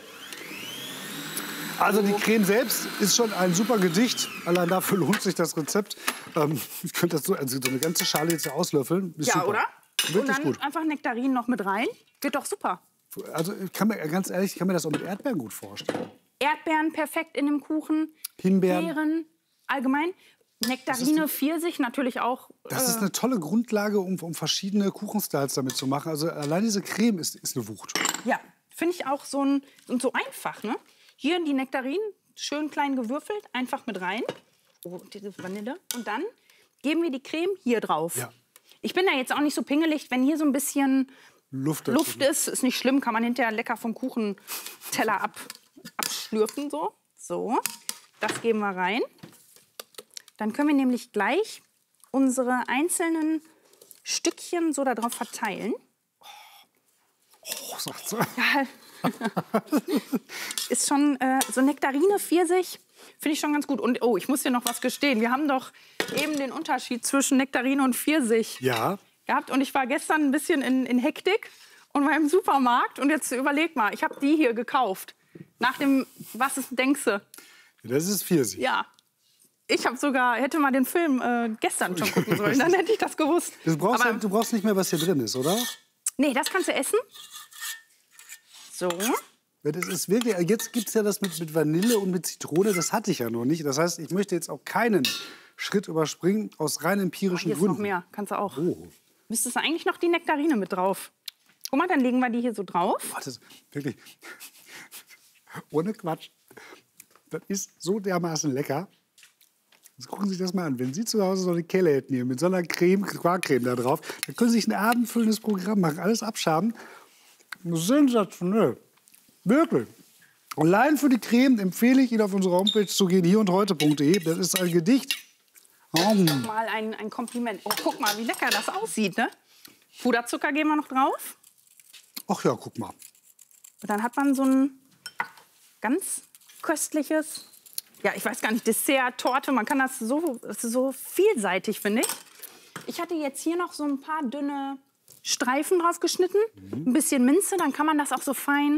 Also die Creme selbst ist schon ein super Gedicht. Allein dafür lohnt sich das Rezept. Ich könnte das so eine ganze Schale jetzt auslöffeln. Ist ja, super. Oder? Wirklich und dann gut. einfach Nektarinen noch mit rein. Wird doch super. Also ganz ehrlich, ich kann mir das auch mit Erdbeeren gut vorstellen. Erdbeeren perfekt in dem Kuchen. Himbeeren. Beeren, allgemein. Nektarine, Pfirsich natürlich auch. Das ist eine tolle Grundlage, um verschiedene Kuchenstyles damit zu machen. Also allein diese Creme ist eine Wucht. Ja, finde ich auch so einfach, ne? Hier die Nektarinen, schön klein gewürfelt, einfach mit rein. Oh, diese Vanille. Und dann geben wir die Creme hier drauf. Ja. Ich bin da jetzt auch nicht so pingelig, wenn hier so ein bisschen Luft ist nicht schlimm, kann man hinterher lecker vom Kuchenteller abschlürfen. So, das geben wir rein. Dann können wir nämlich gleich unsere einzelnen Stückchen so da drauf verteilen. Oh, sagt sie. Ja. Ist schon so Nektarine, Pfirsich, finde ich schon ganz gut. Und oh, ich muss dir noch was gestehen. Wir haben doch eben den Unterschied zwischen Nektarine und Pfirsich gehabt. Und ich war gestern ein bisschen in Hektik und war im Supermarkt. Und jetzt überleg mal, ich habe die hier gekauft. Nach dem, was denkst du? Das ist Pfirsich. Ja. Ich hätte mal den Film gestern schon gucken sollen. Dann hätte ich das gewusst. Du brauchst nicht mehr, was hier drin ist, oder? Nee, das kannst du essen. So. Das ist wirklich, jetzt gibt es ja das mit Vanille und mit Zitrone, das hatte ich ja noch nicht. Das heißt, ich möchte jetzt auch keinen Schritt überspringen, aus rein empirischen hier Gründen. Ist noch mehr, kannst du auch. Oh. Müsstest du eigentlich noch die Nektarine mit drauf. Guck mal, dann legen wir die hier so drauf. Oh, das ist wirklich, ohne Quatsch, das ist so dermaßen lecker. Jetzt gucken Sie sich das mal an. Wenn Sie zu Hause so eine Kelle hätten hier mit so einer Quarkcreme da drauf, dann können Sie sich ein abendfüllendes Programm machen, alles abschaben. Sensationell. Wirklich. Allein für die Creme empfehle ich Ihnen, auf unsere Homepage zu gehen, hierundheute.de. Das ist ein Gedicht. Mal ein Kompliment. Oh, guck mal, wie lecker das aussieht, ne? Puderzucker geben wir noch drauf. Ach ja, guck mal. Und dann hat man so ein ganz köstliches, ja, ich weiß gar nicht, Dessert, Torte. Man kann das ist so vielseitig, finde ich. Ich hatte jetzt hier noch so ein paar dünne Streifen drauf geschnitten. Ein bisschen Minze, dann kann man das auch so fein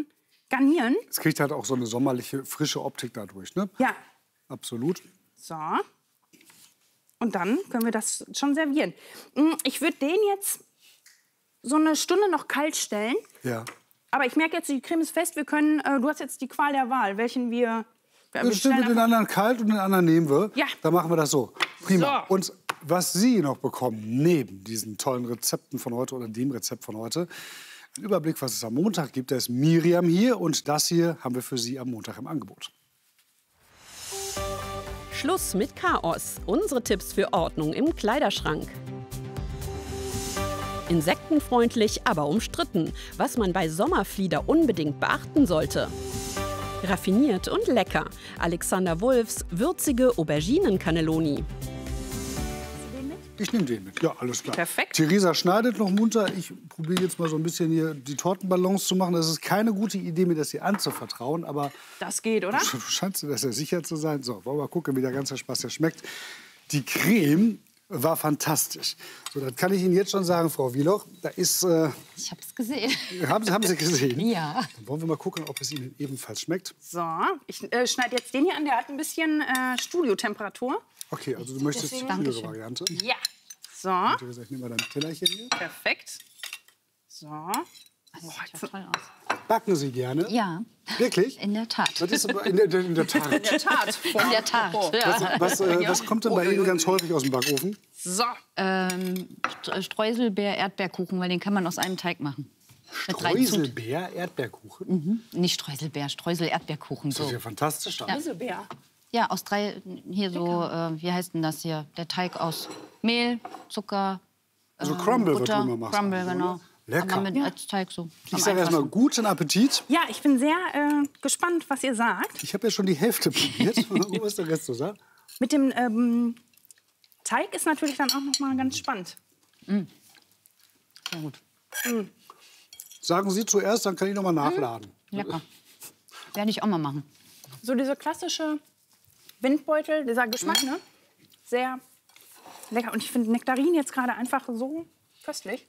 garnieren. Es kriegt halt auch so eine sommerliche, frische Optik dadurch, ne? Ja. Absolut. So. Und dann können wir das schon servieren. Ich würde den jetzt so eine Stunde noch kalt stellen. Ja. Aber ich merke jetzt, die Creme ist fest. Wir können, du hast jetzt die Qual der Wahl, welchen wir... Jetzt stellen wir den anderen kalt und den anderen nehmen wir. Ja. Dann machen wir das so. Prima. So. Und was Sie noch bekommen, neben diesen tollen Rezepten von heute oder dem Rezept von heute, ein Überblick, was es am Montag gibt. Da ist Miriam hier und das hier haben wir für Sie am Montag im Angebot. Schluss mit Chaos. Unsere Tipps für Ordnung im Kleiderschrank. Insektenfreundlich, aber umstritten. Was man bei Sommerflieder unbedingt beachten sollte. Raffiniert und lecker. Alexander Wulffs würzige Auberginen-Cannelloni. Ich nehme den mit. Ja, alles klar. Perfekt. Theresa schneidet noch munter. Ich probiere jetzt mal so ein bisschen hier die Tortenballons zu machen. Das ist keine gute Idee, mir das hier anzuvertrauen, aber... Das geht, oder? Du scheinst dir das ja sicher zu sein. So, wollen wir mal gucken, wie der ganze Spaß hier schmeckt. Die Creme war fantastisch. So, das kann ich Ihnen jetzt schon sagen, Frau Wieloch. Da ist... Ich habe es gesehen. Haben Sie gesehen? Ja. Dann wollen wir mal gucken, ob es Ihnen ebenfalls schmeckt. So, ich schneide jetzt den hier an. Der hat ein bisschen Studiotemperatur. Okay, also du möchtest die frühere Variante. Ja. So. Theresa, ich nehme mal dein Tellerchen hier. Perfekt. So. Das sieht ja toll aus. Backen Sie gerne? Ja. Wirklich? In der Tat. Das ist aber in der Tat. In der Tat. In der Tat. Ja. Was kommt denn bei Ihnen ganz häufig aus dem Backofen? So. Streuselbeer, Erdbeerkuchen, weil den kann man aus einem Teig machen. Streuselbeer, Erdbeerkuchen? Nicht Streuselbeer, Streusel-Erdbeerkuchen. Das ist ja fantastisch. Streuselbeer. Ja, aus 3, hier so, wie heißt denn das hier? Der Teig aus Mehl, Zucker, also Crumble, Butter, was du immer machst. Crumble, genau. Lecker. Aber mit als Teig so. Ich sage erst mal guten Appetit. Ja, ich bin sehr gespannt, was ihr sagt. Ich habe ja schon die Hälfte probiert. Was ist der Rest so sagt? Mit dem Teig ist natürlich dann auch noch mal ganz spannend. Sehr gut. Sagen Sie zuerst, dann kann ich noch mal nachladen. Lecker. Werde ich auch mal machen. So diese klassische Windbeutel, dieser Geschmack, ne? Sehr lecker. Und ich finde Nektarin jetzt gerade einfach so köstlich.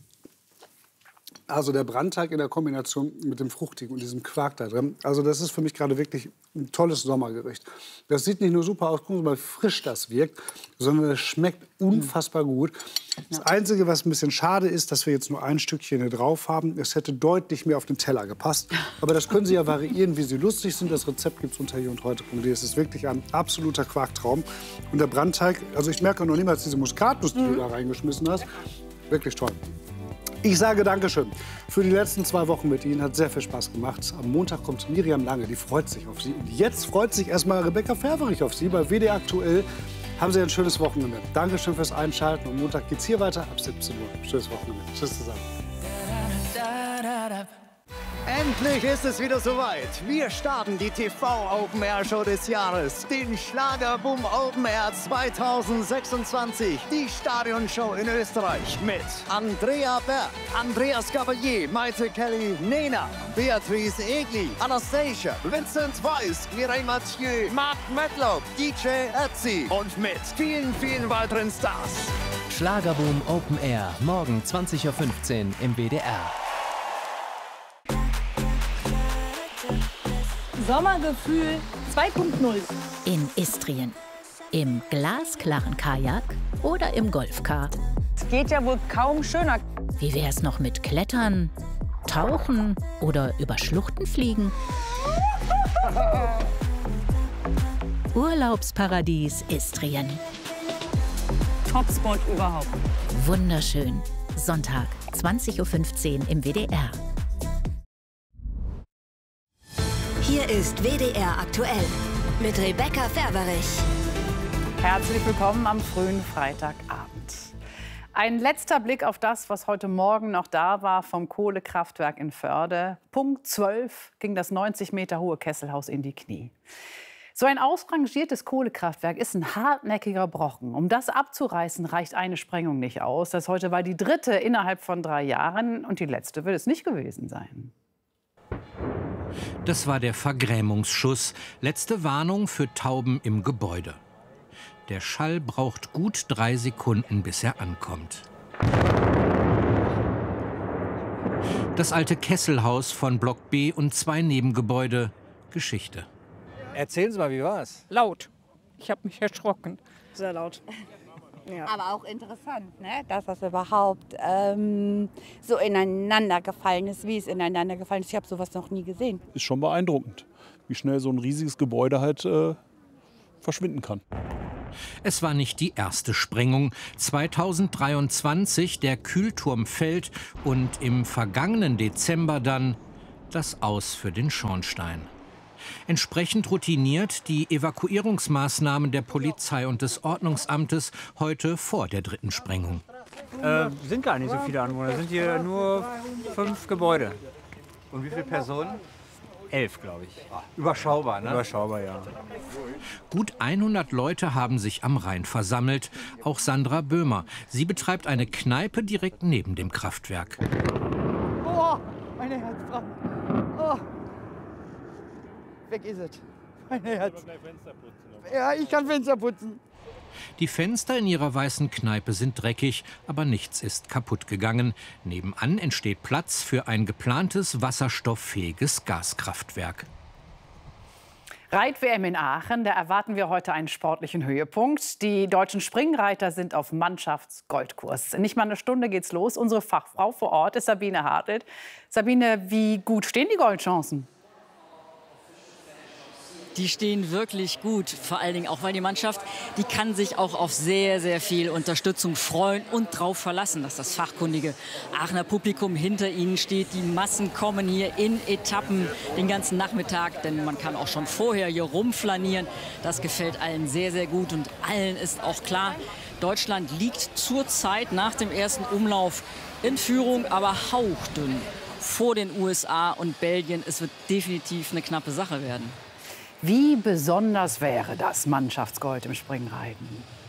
Also der Brandteig in der Kombination mit dem Fruchtigen und diesem Quark da drin. Also das ist für mich gerade wirklich ein tolles Sommergericht. Das sieht nicht nur super aus, gucken Sie mal, wie frisch das wirkt, sondern es schmeckt unfassbar gut. Das Einzige, was ein bisschen schade ist, dass wir jetzt nur ein Stückchen hier drauf haben. Es hätte deutlich mehr auf den Teller gepasst. Aber das können Sie ja variieren, wie Sie lustig sind. Das Rezept gibt es unter hierundheute.de. Es ist wirklich ein absoluter Quarktraum. Und der Brandteig, also ich merke noch niemals diese Muskatnuss, die du da reingeschmissen hast. Wirklich toll. Ich sage Dankeschön für die letzten 2 Wochen mit Ihnen. Hat sehr viel Spaß gemacht. Am Montag kommt Miriam Lange, die freut sich auf Sie. Und jetzt freut sich erstmal Rebecca Ferverich auf Sie. Bei WDR aktuell haben Sie ein schönes Wochenende. Dankeschön fürs Einschalten. Und Montag geht's hier weiter ab 17 Uhr. Schönes Wochenende. Tschüss zusammen. Endlich ist es wieder soweit. Wir starten die TV-Open-Air-Show des Jahres. Den Schlagerboom Open Air 2026. Die Stadionshow in Österreich mit Andrea Berg, Andreas Gabalier, Maite Kelly, Nena, Beatrice Egli, Anastasia, Vincent Weiss, Mireille Mathieu, Mark Medlock, DJ Ötzi und mit vielen, vielen weiteren Stars. Schlagerboom Open Air, morgen 20:15 Uhr im WDR. Sommergefühl 2.0. In Istrien. Im glasklaren Kajak oder im Golfcar. Es geht ja wohl kaum schöner. Wie wär's noch mit Klettern, Tauchen oder über Schluchten fliegen? Urlaubsparadies Istrien. Topspot überhaupt. Wunderschön. Sonntag, 20:15 Uhr im WDR. Hier ist WDR aktuell mit Rebecca Ferverich. Herzlich willkommen am frühen Freitagabend. Ein letzter Blick auf das, was heute Morgen noch da war vom Kohlekraftwerk in Förde. Punkt 12 ging das 90 Meter hohe Kesselhaus in die Knie. So ein ausrangiertes Kohlekraftwerk ist ein hartnäckiger Brocken. Um das abzureißen, reicht eine Sprengung nicht aus. Das heute war die 3. innerhalb von 3 Jahren und die letzte wird es nicht gewesen sein. Das war der Vergrämungsschuss. Letzte Warnung für Tauben im Gebäude. Der Schall braucht gut 3 Sekunden, bis er ankommt. Das alte Kesselhaus von Block B und 2 Nebengebäude. Geschichte. Erzählen Sie mal, wie war's? Laut. Ich habe mich erschrocken. Sehr laut. Ja. Aber auch interessant, ne? Dass das überhaupt so ineinander gefallen ist, wie es ineinander gefallen ist. Ich habe sowas noch nie gesehen. Ist schon beeindruckend, wie schnell so ein riesiges Gebäude halt verschwinden kann. Es war nicht die erste Sprengung. 2023 der Kühlturm fällt und im vergangenen Dezember dann das Aus für den Schornstein. Entsprechend routiniert die Evakuierungsmaßnahmen der Polizei und des Ordnungsamtes heute vor der 3. Sprengung. Sind gar nicht so viele Anwohner, sind hier nur 5 Gebäude. Und wie viele Personen? 11, glaube ich. Überschaubar, ne? Überschaubar, ja. Gut 100 Leute haben sich am Rhein versammelt. Auch Sandra Böhmer. Sie betreibt eine Kneipe direkt neben dem Kraftwerk. Oh, meine Herzfrau. Oh. Weg ist es. Mein Herz. Ja, ich kann Fenster putzen. Die Fenster in ihrer weißen Kneipe sind dreckig, aber nichts ist kaputt gegangen. Nebenan entsteht Platz für ein geplantes wasserstofffähiges Gaskraftwerk. Reit-WM in Aachen, da erwarten wir heute einen sportlichen Höhepunkt. Die deutschen Springreiter sind auf Mannschaftsgoldkurs. In nicht mal eine Stunde geht's los. Unsere Fachfrau vor Ort ist Sabine Hartelt. Sabine, wie gut stehen die Goldchancen? Die stehen wirklich gut, vor allen Dingen auch, weil die Mannschaft, die kann sich auch auf sehr, sehr viel Unterstützung freuen und darauf verlassen, dass das fachkundige Aachener Publikum hinter ihnen steht. Die Massen kommen hier in Etappen den ganzen Nachmittag, denn man kann auch schon vorher hier rumflanieren. Das gefällt allen sehr, sehr gut und allen ist auch klar, Deutschland liegt zurzeit nach dem ersten Umlauf in Führung, aber hauchdünn vor den USA und Belgien. Es wird definitiv eine knappe Sache werden. Wie besonders wäre das Mannschaftsgold im Springreiten?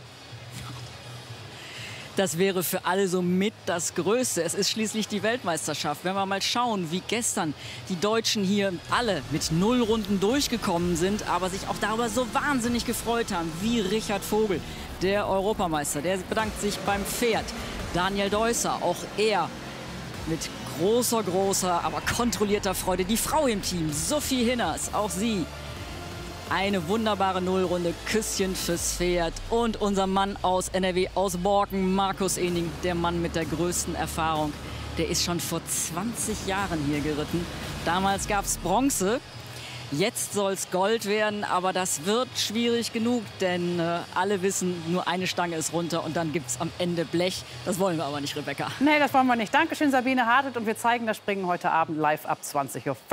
Das wäre für alle so mit das Größte. Es ist schließlich die Weltmeisterschaft. Wenn wir mal schauen, wie gestern die Deutschen hier alle mit 0 Runden durchgekommen sind, aber sich auch darüber so wahnsinnig gefreut haben, wie Richard Vogel, der Europameister. Der bedankt sich beim Pferd. Daniel Deusser, auch er mit großer, aber kontrollierter Freude. Die Frau im Team, Sophie Hinners, auch sie. Eine wunderbare Nullrunde, Küsschen fürs Pferd. Und unser Mann aus NRW, aus Borken, Markus Ening, der Mann mit der größten Erfahrung. Der ist schon vor 20 Jahren hier geritten. Damals gab es Bronze. Jetzt soll es Gold werden, aber das wird schwierig genug, denn alle wissen, nur eine Stange ist runter und dann gibt es am Ende Blech. Das wollen wir aber nicht, Rebecca. Nee, das wollen wir nicht. Dankeschön, Sabine Hartelt. Und wir zeigen das Springen heute Abend live ab 20:15 Uhr.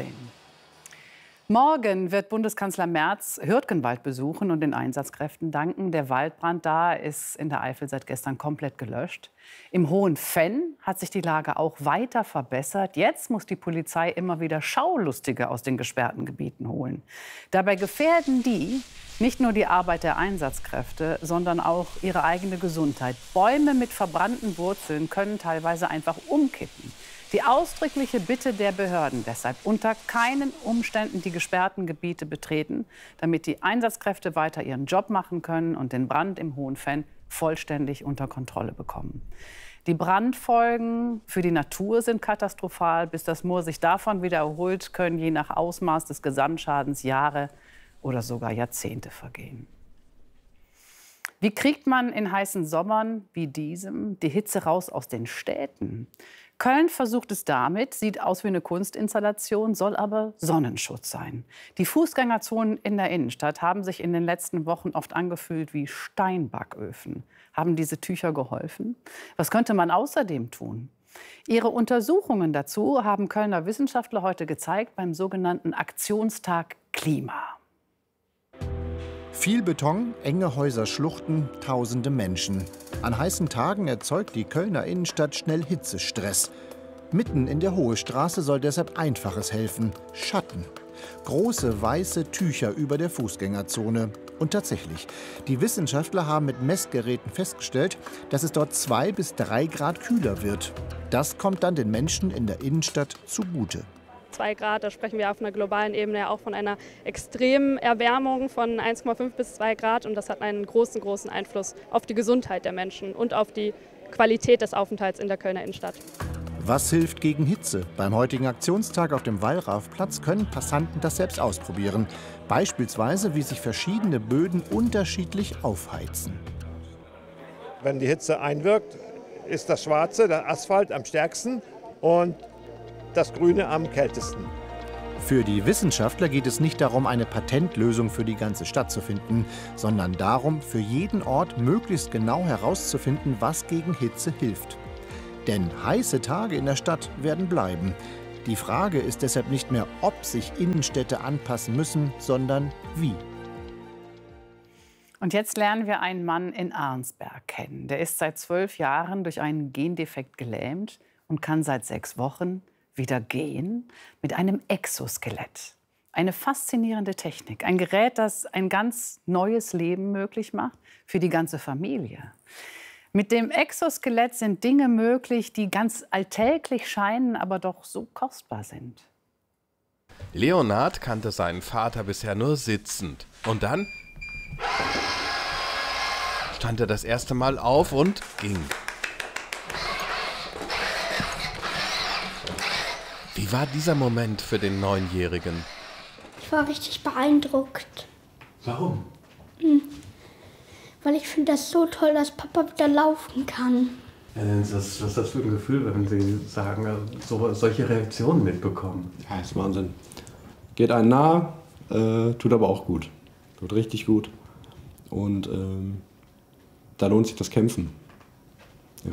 Morgen wird Bundeskanzler Merz Hürtgenwald besuchen und den Einsatzkräften danken. Der Waldbrand da ist in der Eifel seit gestern komplett gelöscht. Im Hohenfenn hat sich die Lage auch weiter verbessert. Jetzt muss die Polizei immer wieder Schaulustige aus den gesperrten Gebieten holen. Dabei gefährden die nicht nur die Arbeit der Einsatzkräfte, sondern auch ihre eigene Gesundheit. Bäume mit verbrannten Wurzeln können teilweise einfach umkippen. Die ausdrückliche Bitte der Behörden deshalb, unter keinen Umständen die gesperrten Gebiete betreten, damit die Einsatzkräfte weiter ihren Job machen können und den Brand im Hohenfenn vollständig unter Kontrolle bekommen. Die Brandfolgen für die Natur sind katastrophal. Bis das Moor sich davon wieder erholt, können je nach Ausmaß des Gesamtschadens Jahre oder sogar Jahrzehnte vergehen. Wie kriegt man in heißen Sommern wie diesem die Hitze raus aus den Städten? Köln versucht es damit, sieht aus wie eine Kunstinstallation, soll aber Sonnenschutz sein. Die Fußgängerzonen in der Innenstadt haben sich in den letzten Wochen oft angefühlt wie Steinbacköfen. Haben diese Tücher geholfen? Was könnte man außerdem tun? Ihre Untersuchungen dazu haben Kölner Wissenschaftler heute gezeigt beim sogenannten Aktionstag Klima. Viel Beton, enge Häuser, Schluchten, tausende Menschen. An heißen Tagen erzeugt die Kölner Innenstadt schnell Hitzestress. Mitten in der Hohe Straße soll deshalb Einfaches helfen: Schatten. Große weiße Tücher über der Fußgängerzone. Und tatsächlich, die Wissenschaftler haben mit Messgeräten festgestellt, dass es dort 2 bis 3 Grad kühler wird. Das kommt dann den Menschen in der Innenstadt zugute. 2 Grad, da sprechen wir auf einer globalen Ebene ja auch von einer extremen Erwärmung von 1,5 bis 2 Grad. Und das hat einen großen Einfluss auf die Gesundheit der Menschen und auf die Qualität des Aufenthalts in der Kölner Innenstadt. Was hilft gegen Hitze? Beim heutigen Aktionstag auf dem Wallrafplatz können Passanten das selbst ausprobieren. Beispielsweise, wie sich verschiedene Böden unterschiedlich aufheizen. Wenn die Hitze einwirkt, ist das Schwarze, der Asphalt, am stärksten und das Grüne am kältesten. Für die Wissenschaftler geht es nicht darum, eine Patentlösung für die ganze Stadt zu finden, sondern darum, für jeden Ort möglichst genau herauszufinden, was gegen Hitze hilft. Denn heiße Tage in der Stadt werden bleiben. Die Frage ist deshalb nicht mehr, ob sich Innenstädte anpassen müssen, sondern wie. Und jetzt lernen wir einen Mann in Arnsberg kennen. Der ist seit 12 Jahren durch einen Gendefekt gelähmt und kann seit 6 Wochen wieder gehen mit einem Exoskelett. Eine faszinierende Technik, ein Gerät, das ein ganz neues Leben möglich macht für die ganze Familie. Mit dem Exoskelett sind Dinge möglich, die ganz alltäglich scheinen, aber doch so kostbar sind. Leonhard kannte seinen Vater bisher nur sitzend. Und dann stand er das erste Mal auf und ging. Wie war dieser Moment für den 9-Jährigen? Ich war richtig beeindruckt. Warum? Weil ich finde das so toll, dass Papa wieder laufen kann. Ja, was ist das für ein Gefühl, wenn Sie sagen, solche Reaktionen mitbekommen? Ja, das ist Wahnsinn. Geht einem nah, tut aber auch gut. Tut richtig gut. Und da lohnt sich das Kämpfen. Ja.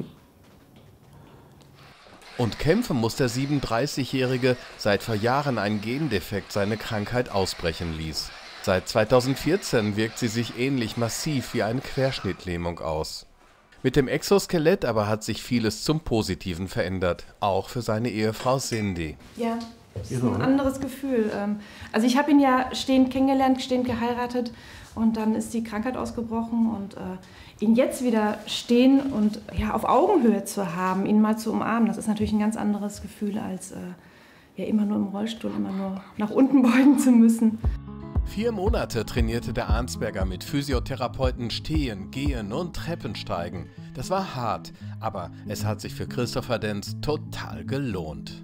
Und kämpfen muss der 37-Jährige, seit vor Jahren ein Gendefekt seine Krankheit ausbrechen ließ. Seit 2014 wirkt sie sich ähnlich massiv wie eine Querschnittlähmung aus. Mit dem Exoskelett aber hat sich vieles zum Positiven verändert, auch für seine Ehefrau Cindy. Ja, das ist ein anderes Gefühl. Also ich habe ihn ja stehend kennengelernt, stehend geheiratet und dann ist die Krankheit ausgebrochen und ihn jetzt wieder stehen und ja, auf Augenhöhe zu haben, ihn mal zu umarmen, das ist natürlich ein ganz anderes Gefühl, als ja, immer nur im Rollstuhl, immer nur nach unten beugen zu müssen. 4 Monate trainierte der Arnsberger mit Physiotherapeuten Stehen, Gehen und Treppensteigen. Das war hart, aber es hat sich für Christopher Denz total gelohnt.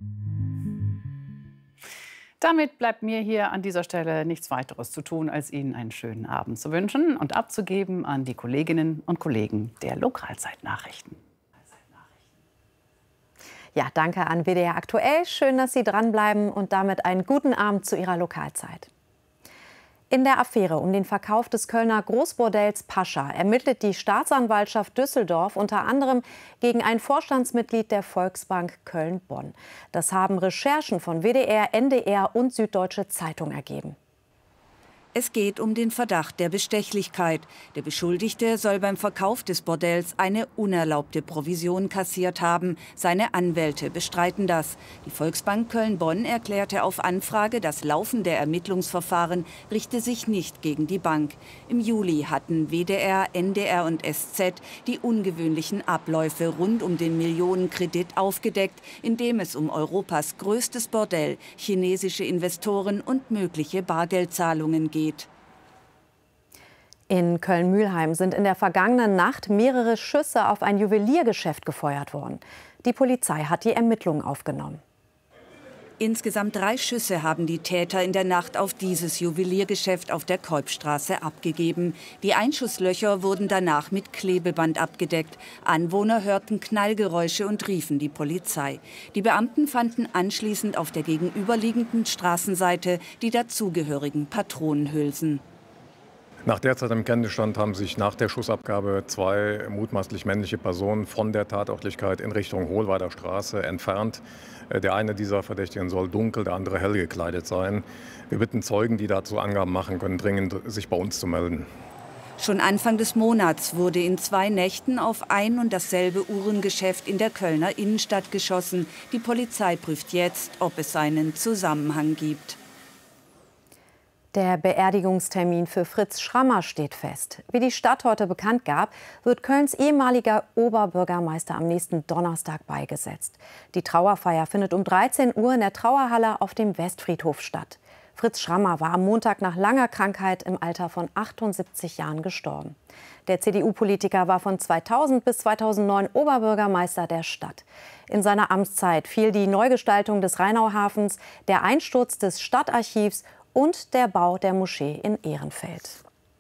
Damit bleibt mir hier an dieser Stelle nichts weiteres zu tun, als Ihnen einen schönen Abend zu wünschen und abzugeben an die Kolleginnen und Kollegen der Lokalzeitnachrichten. Ja, danke an WDR Aktuell. Schön, dass Sie dranbleiben und damit einen guten Abend zu Ihrer Lokalzeit. In der Affäre um den Verkauf des Kölner Großbordells Pascha ermittelt die Staatsanwaltschaft Düsseldorf unter anderem gegen ein Vorstandsmitglied der Volksbank Köln-Bonn. Das haben Recherchen von WDR, NDR und Süddeutsche Zeitung ergeben. Es geht um den Verdacht der Bestechlichkeit. Der Beschuldigte soll beim Verkauf des Bordells eine unerlaubte Provision kassiert haben. Seine Anwälte bestreiten das. Die Volksbank Köln-Bonn erklärte auf Anfrage, das laufende Ermittlungsverfahren richte sich nicht gegen die Bank. Im Juli hatten WDR, NDR und SZ die ungewöhnlichen Abläufe rund um den Millionenkredit aufgedeckt, in dem es um Europas größtes Bordell, chinesische Investoren und mögliche Bargeldzahlungen geht. In Köln-Mülheim sind in der vergangenen Nacht mehrere Schüsse auf ein Juweliergeschäft gefeuert worden. Die Polizei hat die Ermittlungen aufgenommen. Insgesamt 3 Schüsse haben die Täter in der Nacht auf dieses Juweliergeschäft auf der Kolbstraße abgegeben. Die Einschusslöcher wurden danach mit Klebeband abgedeckt. Anwohner hörten Knallgeräusche und riefen die Polizei. Die Beamten fanden anschließend auf der gegenüberliegenden Straßenseite die dazugehörigen Patronenhülsen. Nach derzeitigem Kenntnisstand haben sich nach der Schussabgabe 2 mutmaßlich männliche Personen von der Tatortlichkeit in Richtung Hohlweider Straße entfernt. Der eine dieser Verdächtigen soll dunkel, der andere hell gekleidet sein. Wir bitten Zeugen, die dazu Angaben machen können, dringend sich bei uns zu melden. Schon Anfang des Monats wurde in 2 Nächten auf ein und dasselbe Uhrengeschäft in der Kölner Innenstadt geschossen. Die Polizei prüft jetzt, ob es einen Zusammenhang gibt. Der Beerdigungstermin für Fritz Schrammer steht fest. Wie die Stadt heute bekannt gab, wird Kölns ehemaliger Oberbürgermeister am nächsten Donnerstag beigesetzt. Die Trauerfeier findet um 13 Uhr in der Trauerhalle auf dem Westfriedhof statt. Fritz Schrammer war am Montag nach langer Krankheit im Alter von 78 Jahren gestorben. Der CDU-Politiker war von 2000 bis 2009 Oberbürgermeister der Stadt. In seiner Amtszeit fiel die Neugestaltung des Rheinauhafens, der Einsturz des Stadtarchivs und der Bau der Moschee in Ehrenfeld.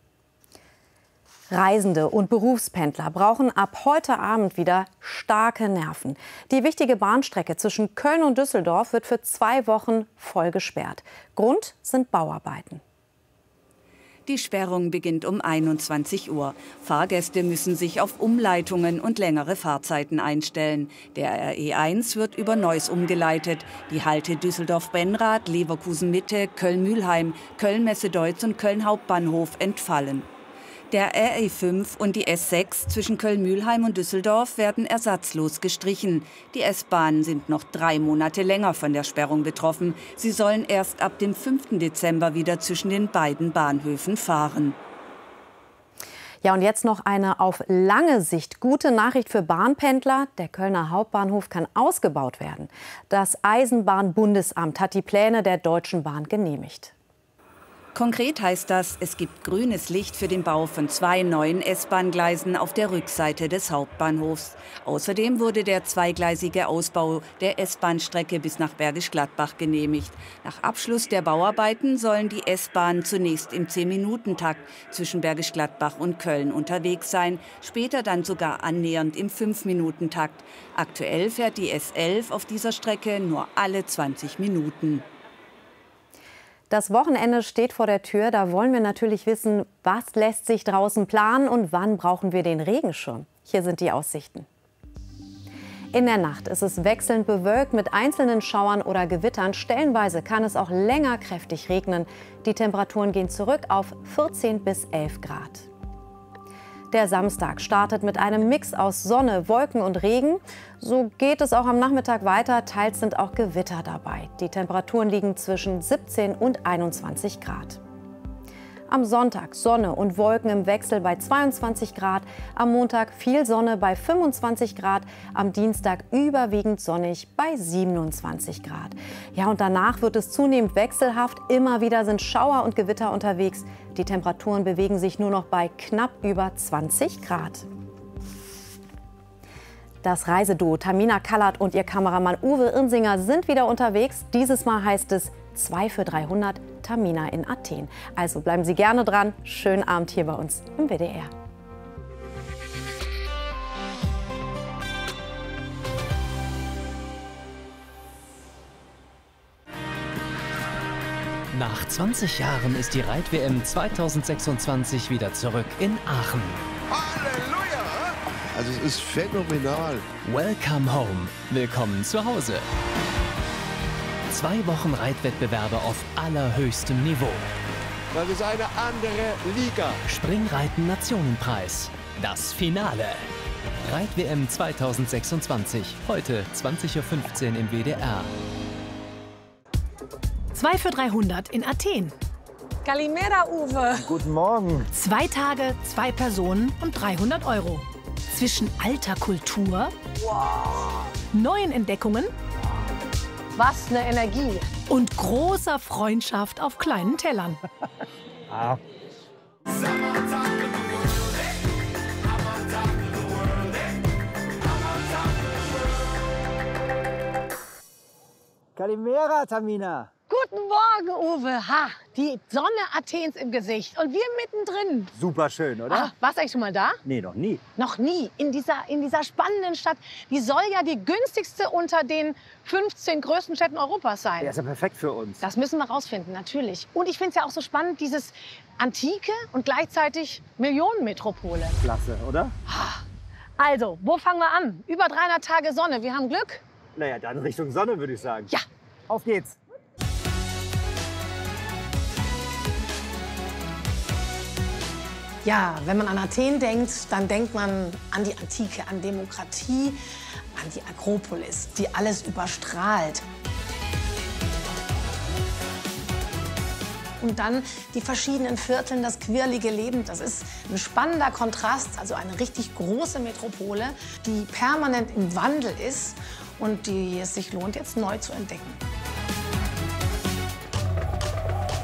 Reisende und Berufspendler brauchen ab heute Abend wieder starke Nerven. Die wichtige Bahnstrecke zwischen Köln und Düsseldorf wird für 2 Wochen voll gesperrt. Grund sind Bauarbeiten. Die Sperrung beginnt um 21 Uhr. Fahrgäste müssen sich auf Umleitungen und längere Fahrzeiten einstellen. Der RE1 wird über Neuss umgeleitet. Die Halte Düsseldorf-Benrath, Leverkusen-Mitte, Köln-Mülheim, Köln-Messe-Deutz und Köln-Hauptbahnhof entfallen. Der RE5 und die S6 zwischen Köln-Mülheim und Düsseldorf werden ersatzlos gestrichen. Die S-Bahnen sind noch 3 Monate länger von der Sperrung betroffen. Sie sollen erst ab dem 5. Dezember wieder zwischen den beiden Bahnhöfen fahren. Ja, und jetzt noch eine auf lange Sicht gute Nachricht für Bahnpendler. Der Kölner Hauptbahnhof kann ausgebaut werden. Das Eisenbahnbundesamt hat die Pläne der Deutschen Bahn genehmigt. Konkret heißt das, es gibt grünes Licht für den Bau von 2 neuen S-Bahn-Gleisen auf der Rückseite des Hauptbahnhofs. Außerdem wurde der zweigleisige Ausbau der S-Bahn-Strecke bis nach Bergisch Gladbach genehmigt. Nach Abschluss der Bauarbeiten sollen die S-Bahnen zunächst im 10-Minuten-Takt zwischen Bergisch Gladbach und Köln unterwegs sein, später dann sogar annähernd im 5-Minuten-Takt. Aktuell fährt die S11 auf dieser Strecke nur alle 20 Minuten. Das Wochenende steht vor der Tür. Da wollen wir natürlich wissen, was lässt sich draußen planen und wann brauchen wir den Regenschirm. Hier sind die Aussichten. In der Nacht ist es wechselnd bewölkt mit einzelnen Schauern oder Gewittern. Stellenweise kann es auch länger kräftig regnen. Die Temperaturen gehen zurück auf 14 bis 11 Grad. Der Samstag startet mit einem Mix aus Sonne, Wolken und Regen. So geht es auch am Nachmittag weiter. Teils sind auch Gewitter dabei. Die Temperaturen liegen zwischen 17 und 21 Grad. Am Sonntag Sonne und Wolken im Wechsel bei 22 Grad. Am Montag viel Sonne bei 25 Grad. Am Dienstag überwiegend sonnig bei 27 Grad. Ja, und danach wird es zunehmend wechselhaft. Immer wieder sind Schauer und Gewitter unterwegs. Die Temperaturen bewegen sich nur noch bei knapp über 20 Grad. Das Reiseduo Tamina Kallert und ihr Kameramann Uwe Irnsinger sind wieder unterwegs. Dieses Mal heißt es 2 für 300 Tamina in Athen. Also bleiben Sie gerne dran. Schönen Abend hier bei uns im WDR. Nach 20 Jahren ist die Reit-WM 2026 wieder zurück in Aachen. Halleluja! Also es ist phänomenal. Welcome home. Willkommen zu Hause. 2 Wochen Reitwettbewerbe auf allerhöchstem Niveau. Das ist eine andere Liga. Springreiten Nationenpreis. Das Finale. Reit-WM 2026. Heute 20:15 Uhr im WDR. 2 für 300 in Athen. Kalimera, Uwe. Guten Morgen. 2 Tage, 2 Personen und 300 €. Zwischen alter Kultur, neuen Entdeckungen, was eine Energie, und großer Freundschaft auf kleinen Tellern. Ah. Kalimera, Tamina. Guten Morgen, Uwe. Ha, die Sonne Athens im Gesicht und wir mittendrin. Super schön, oder? Ah, warst du eigentlich schon mal da? Nee, noch nie. Noch nie. In dieser spannenden Stadt. Die soll ja die günstigste unter den 15 größten Städten Europas sein. Ja, ist ja perfekt für uns. Das müssen wir rausfinden, natürlich. Und ich finde es ja auch so spannend, dieses Antike und gleichzeitig Millionenmetropole. Klasse, oder? Also, wo fangen wir an? Über 300 Tage Sonne. Wir haben Glück. Naja, dann Richtung Sonne, würde ich sagen. Ja. Auf geht's. Ja, wenn man an Athen denkt, dann denkt man an die Antike, an Demokratie, an die Akropolis, die alles überstrahlt. Und dann die verschiedenen Vierteln, das quirlige Leben. Das ist ein spannender Kontrast, also eine richtig große Metropole, die permanent im Wandel ist und die es sich lohnt, jetzt neu zu entdecken.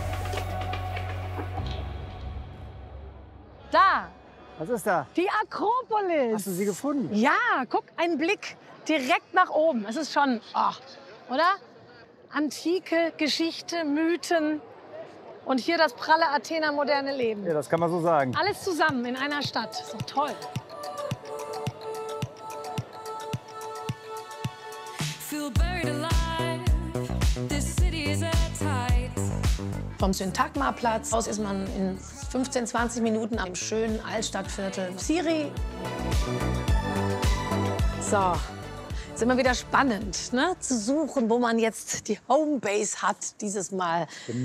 Da. Was ist da? Die Akropolis. Hast du sie gefunden? Ja, guck, ein Blick direkt nach oben. Es ist schon, oder? Antike, Geschichte, Mythen und hier das pralle Athener moderne Leben. Ja, das kann man so sagen. Alles zusammen in einer Stadt. Ist doch toll. Vom Syntagma-Platz aus ist man in 15, 20 Minuten am schönen Altstadtviertel Siri. So, ist immer wieder spannend, ne? Zu suchen, wo man jetzt die Homebase hat dieses Mal.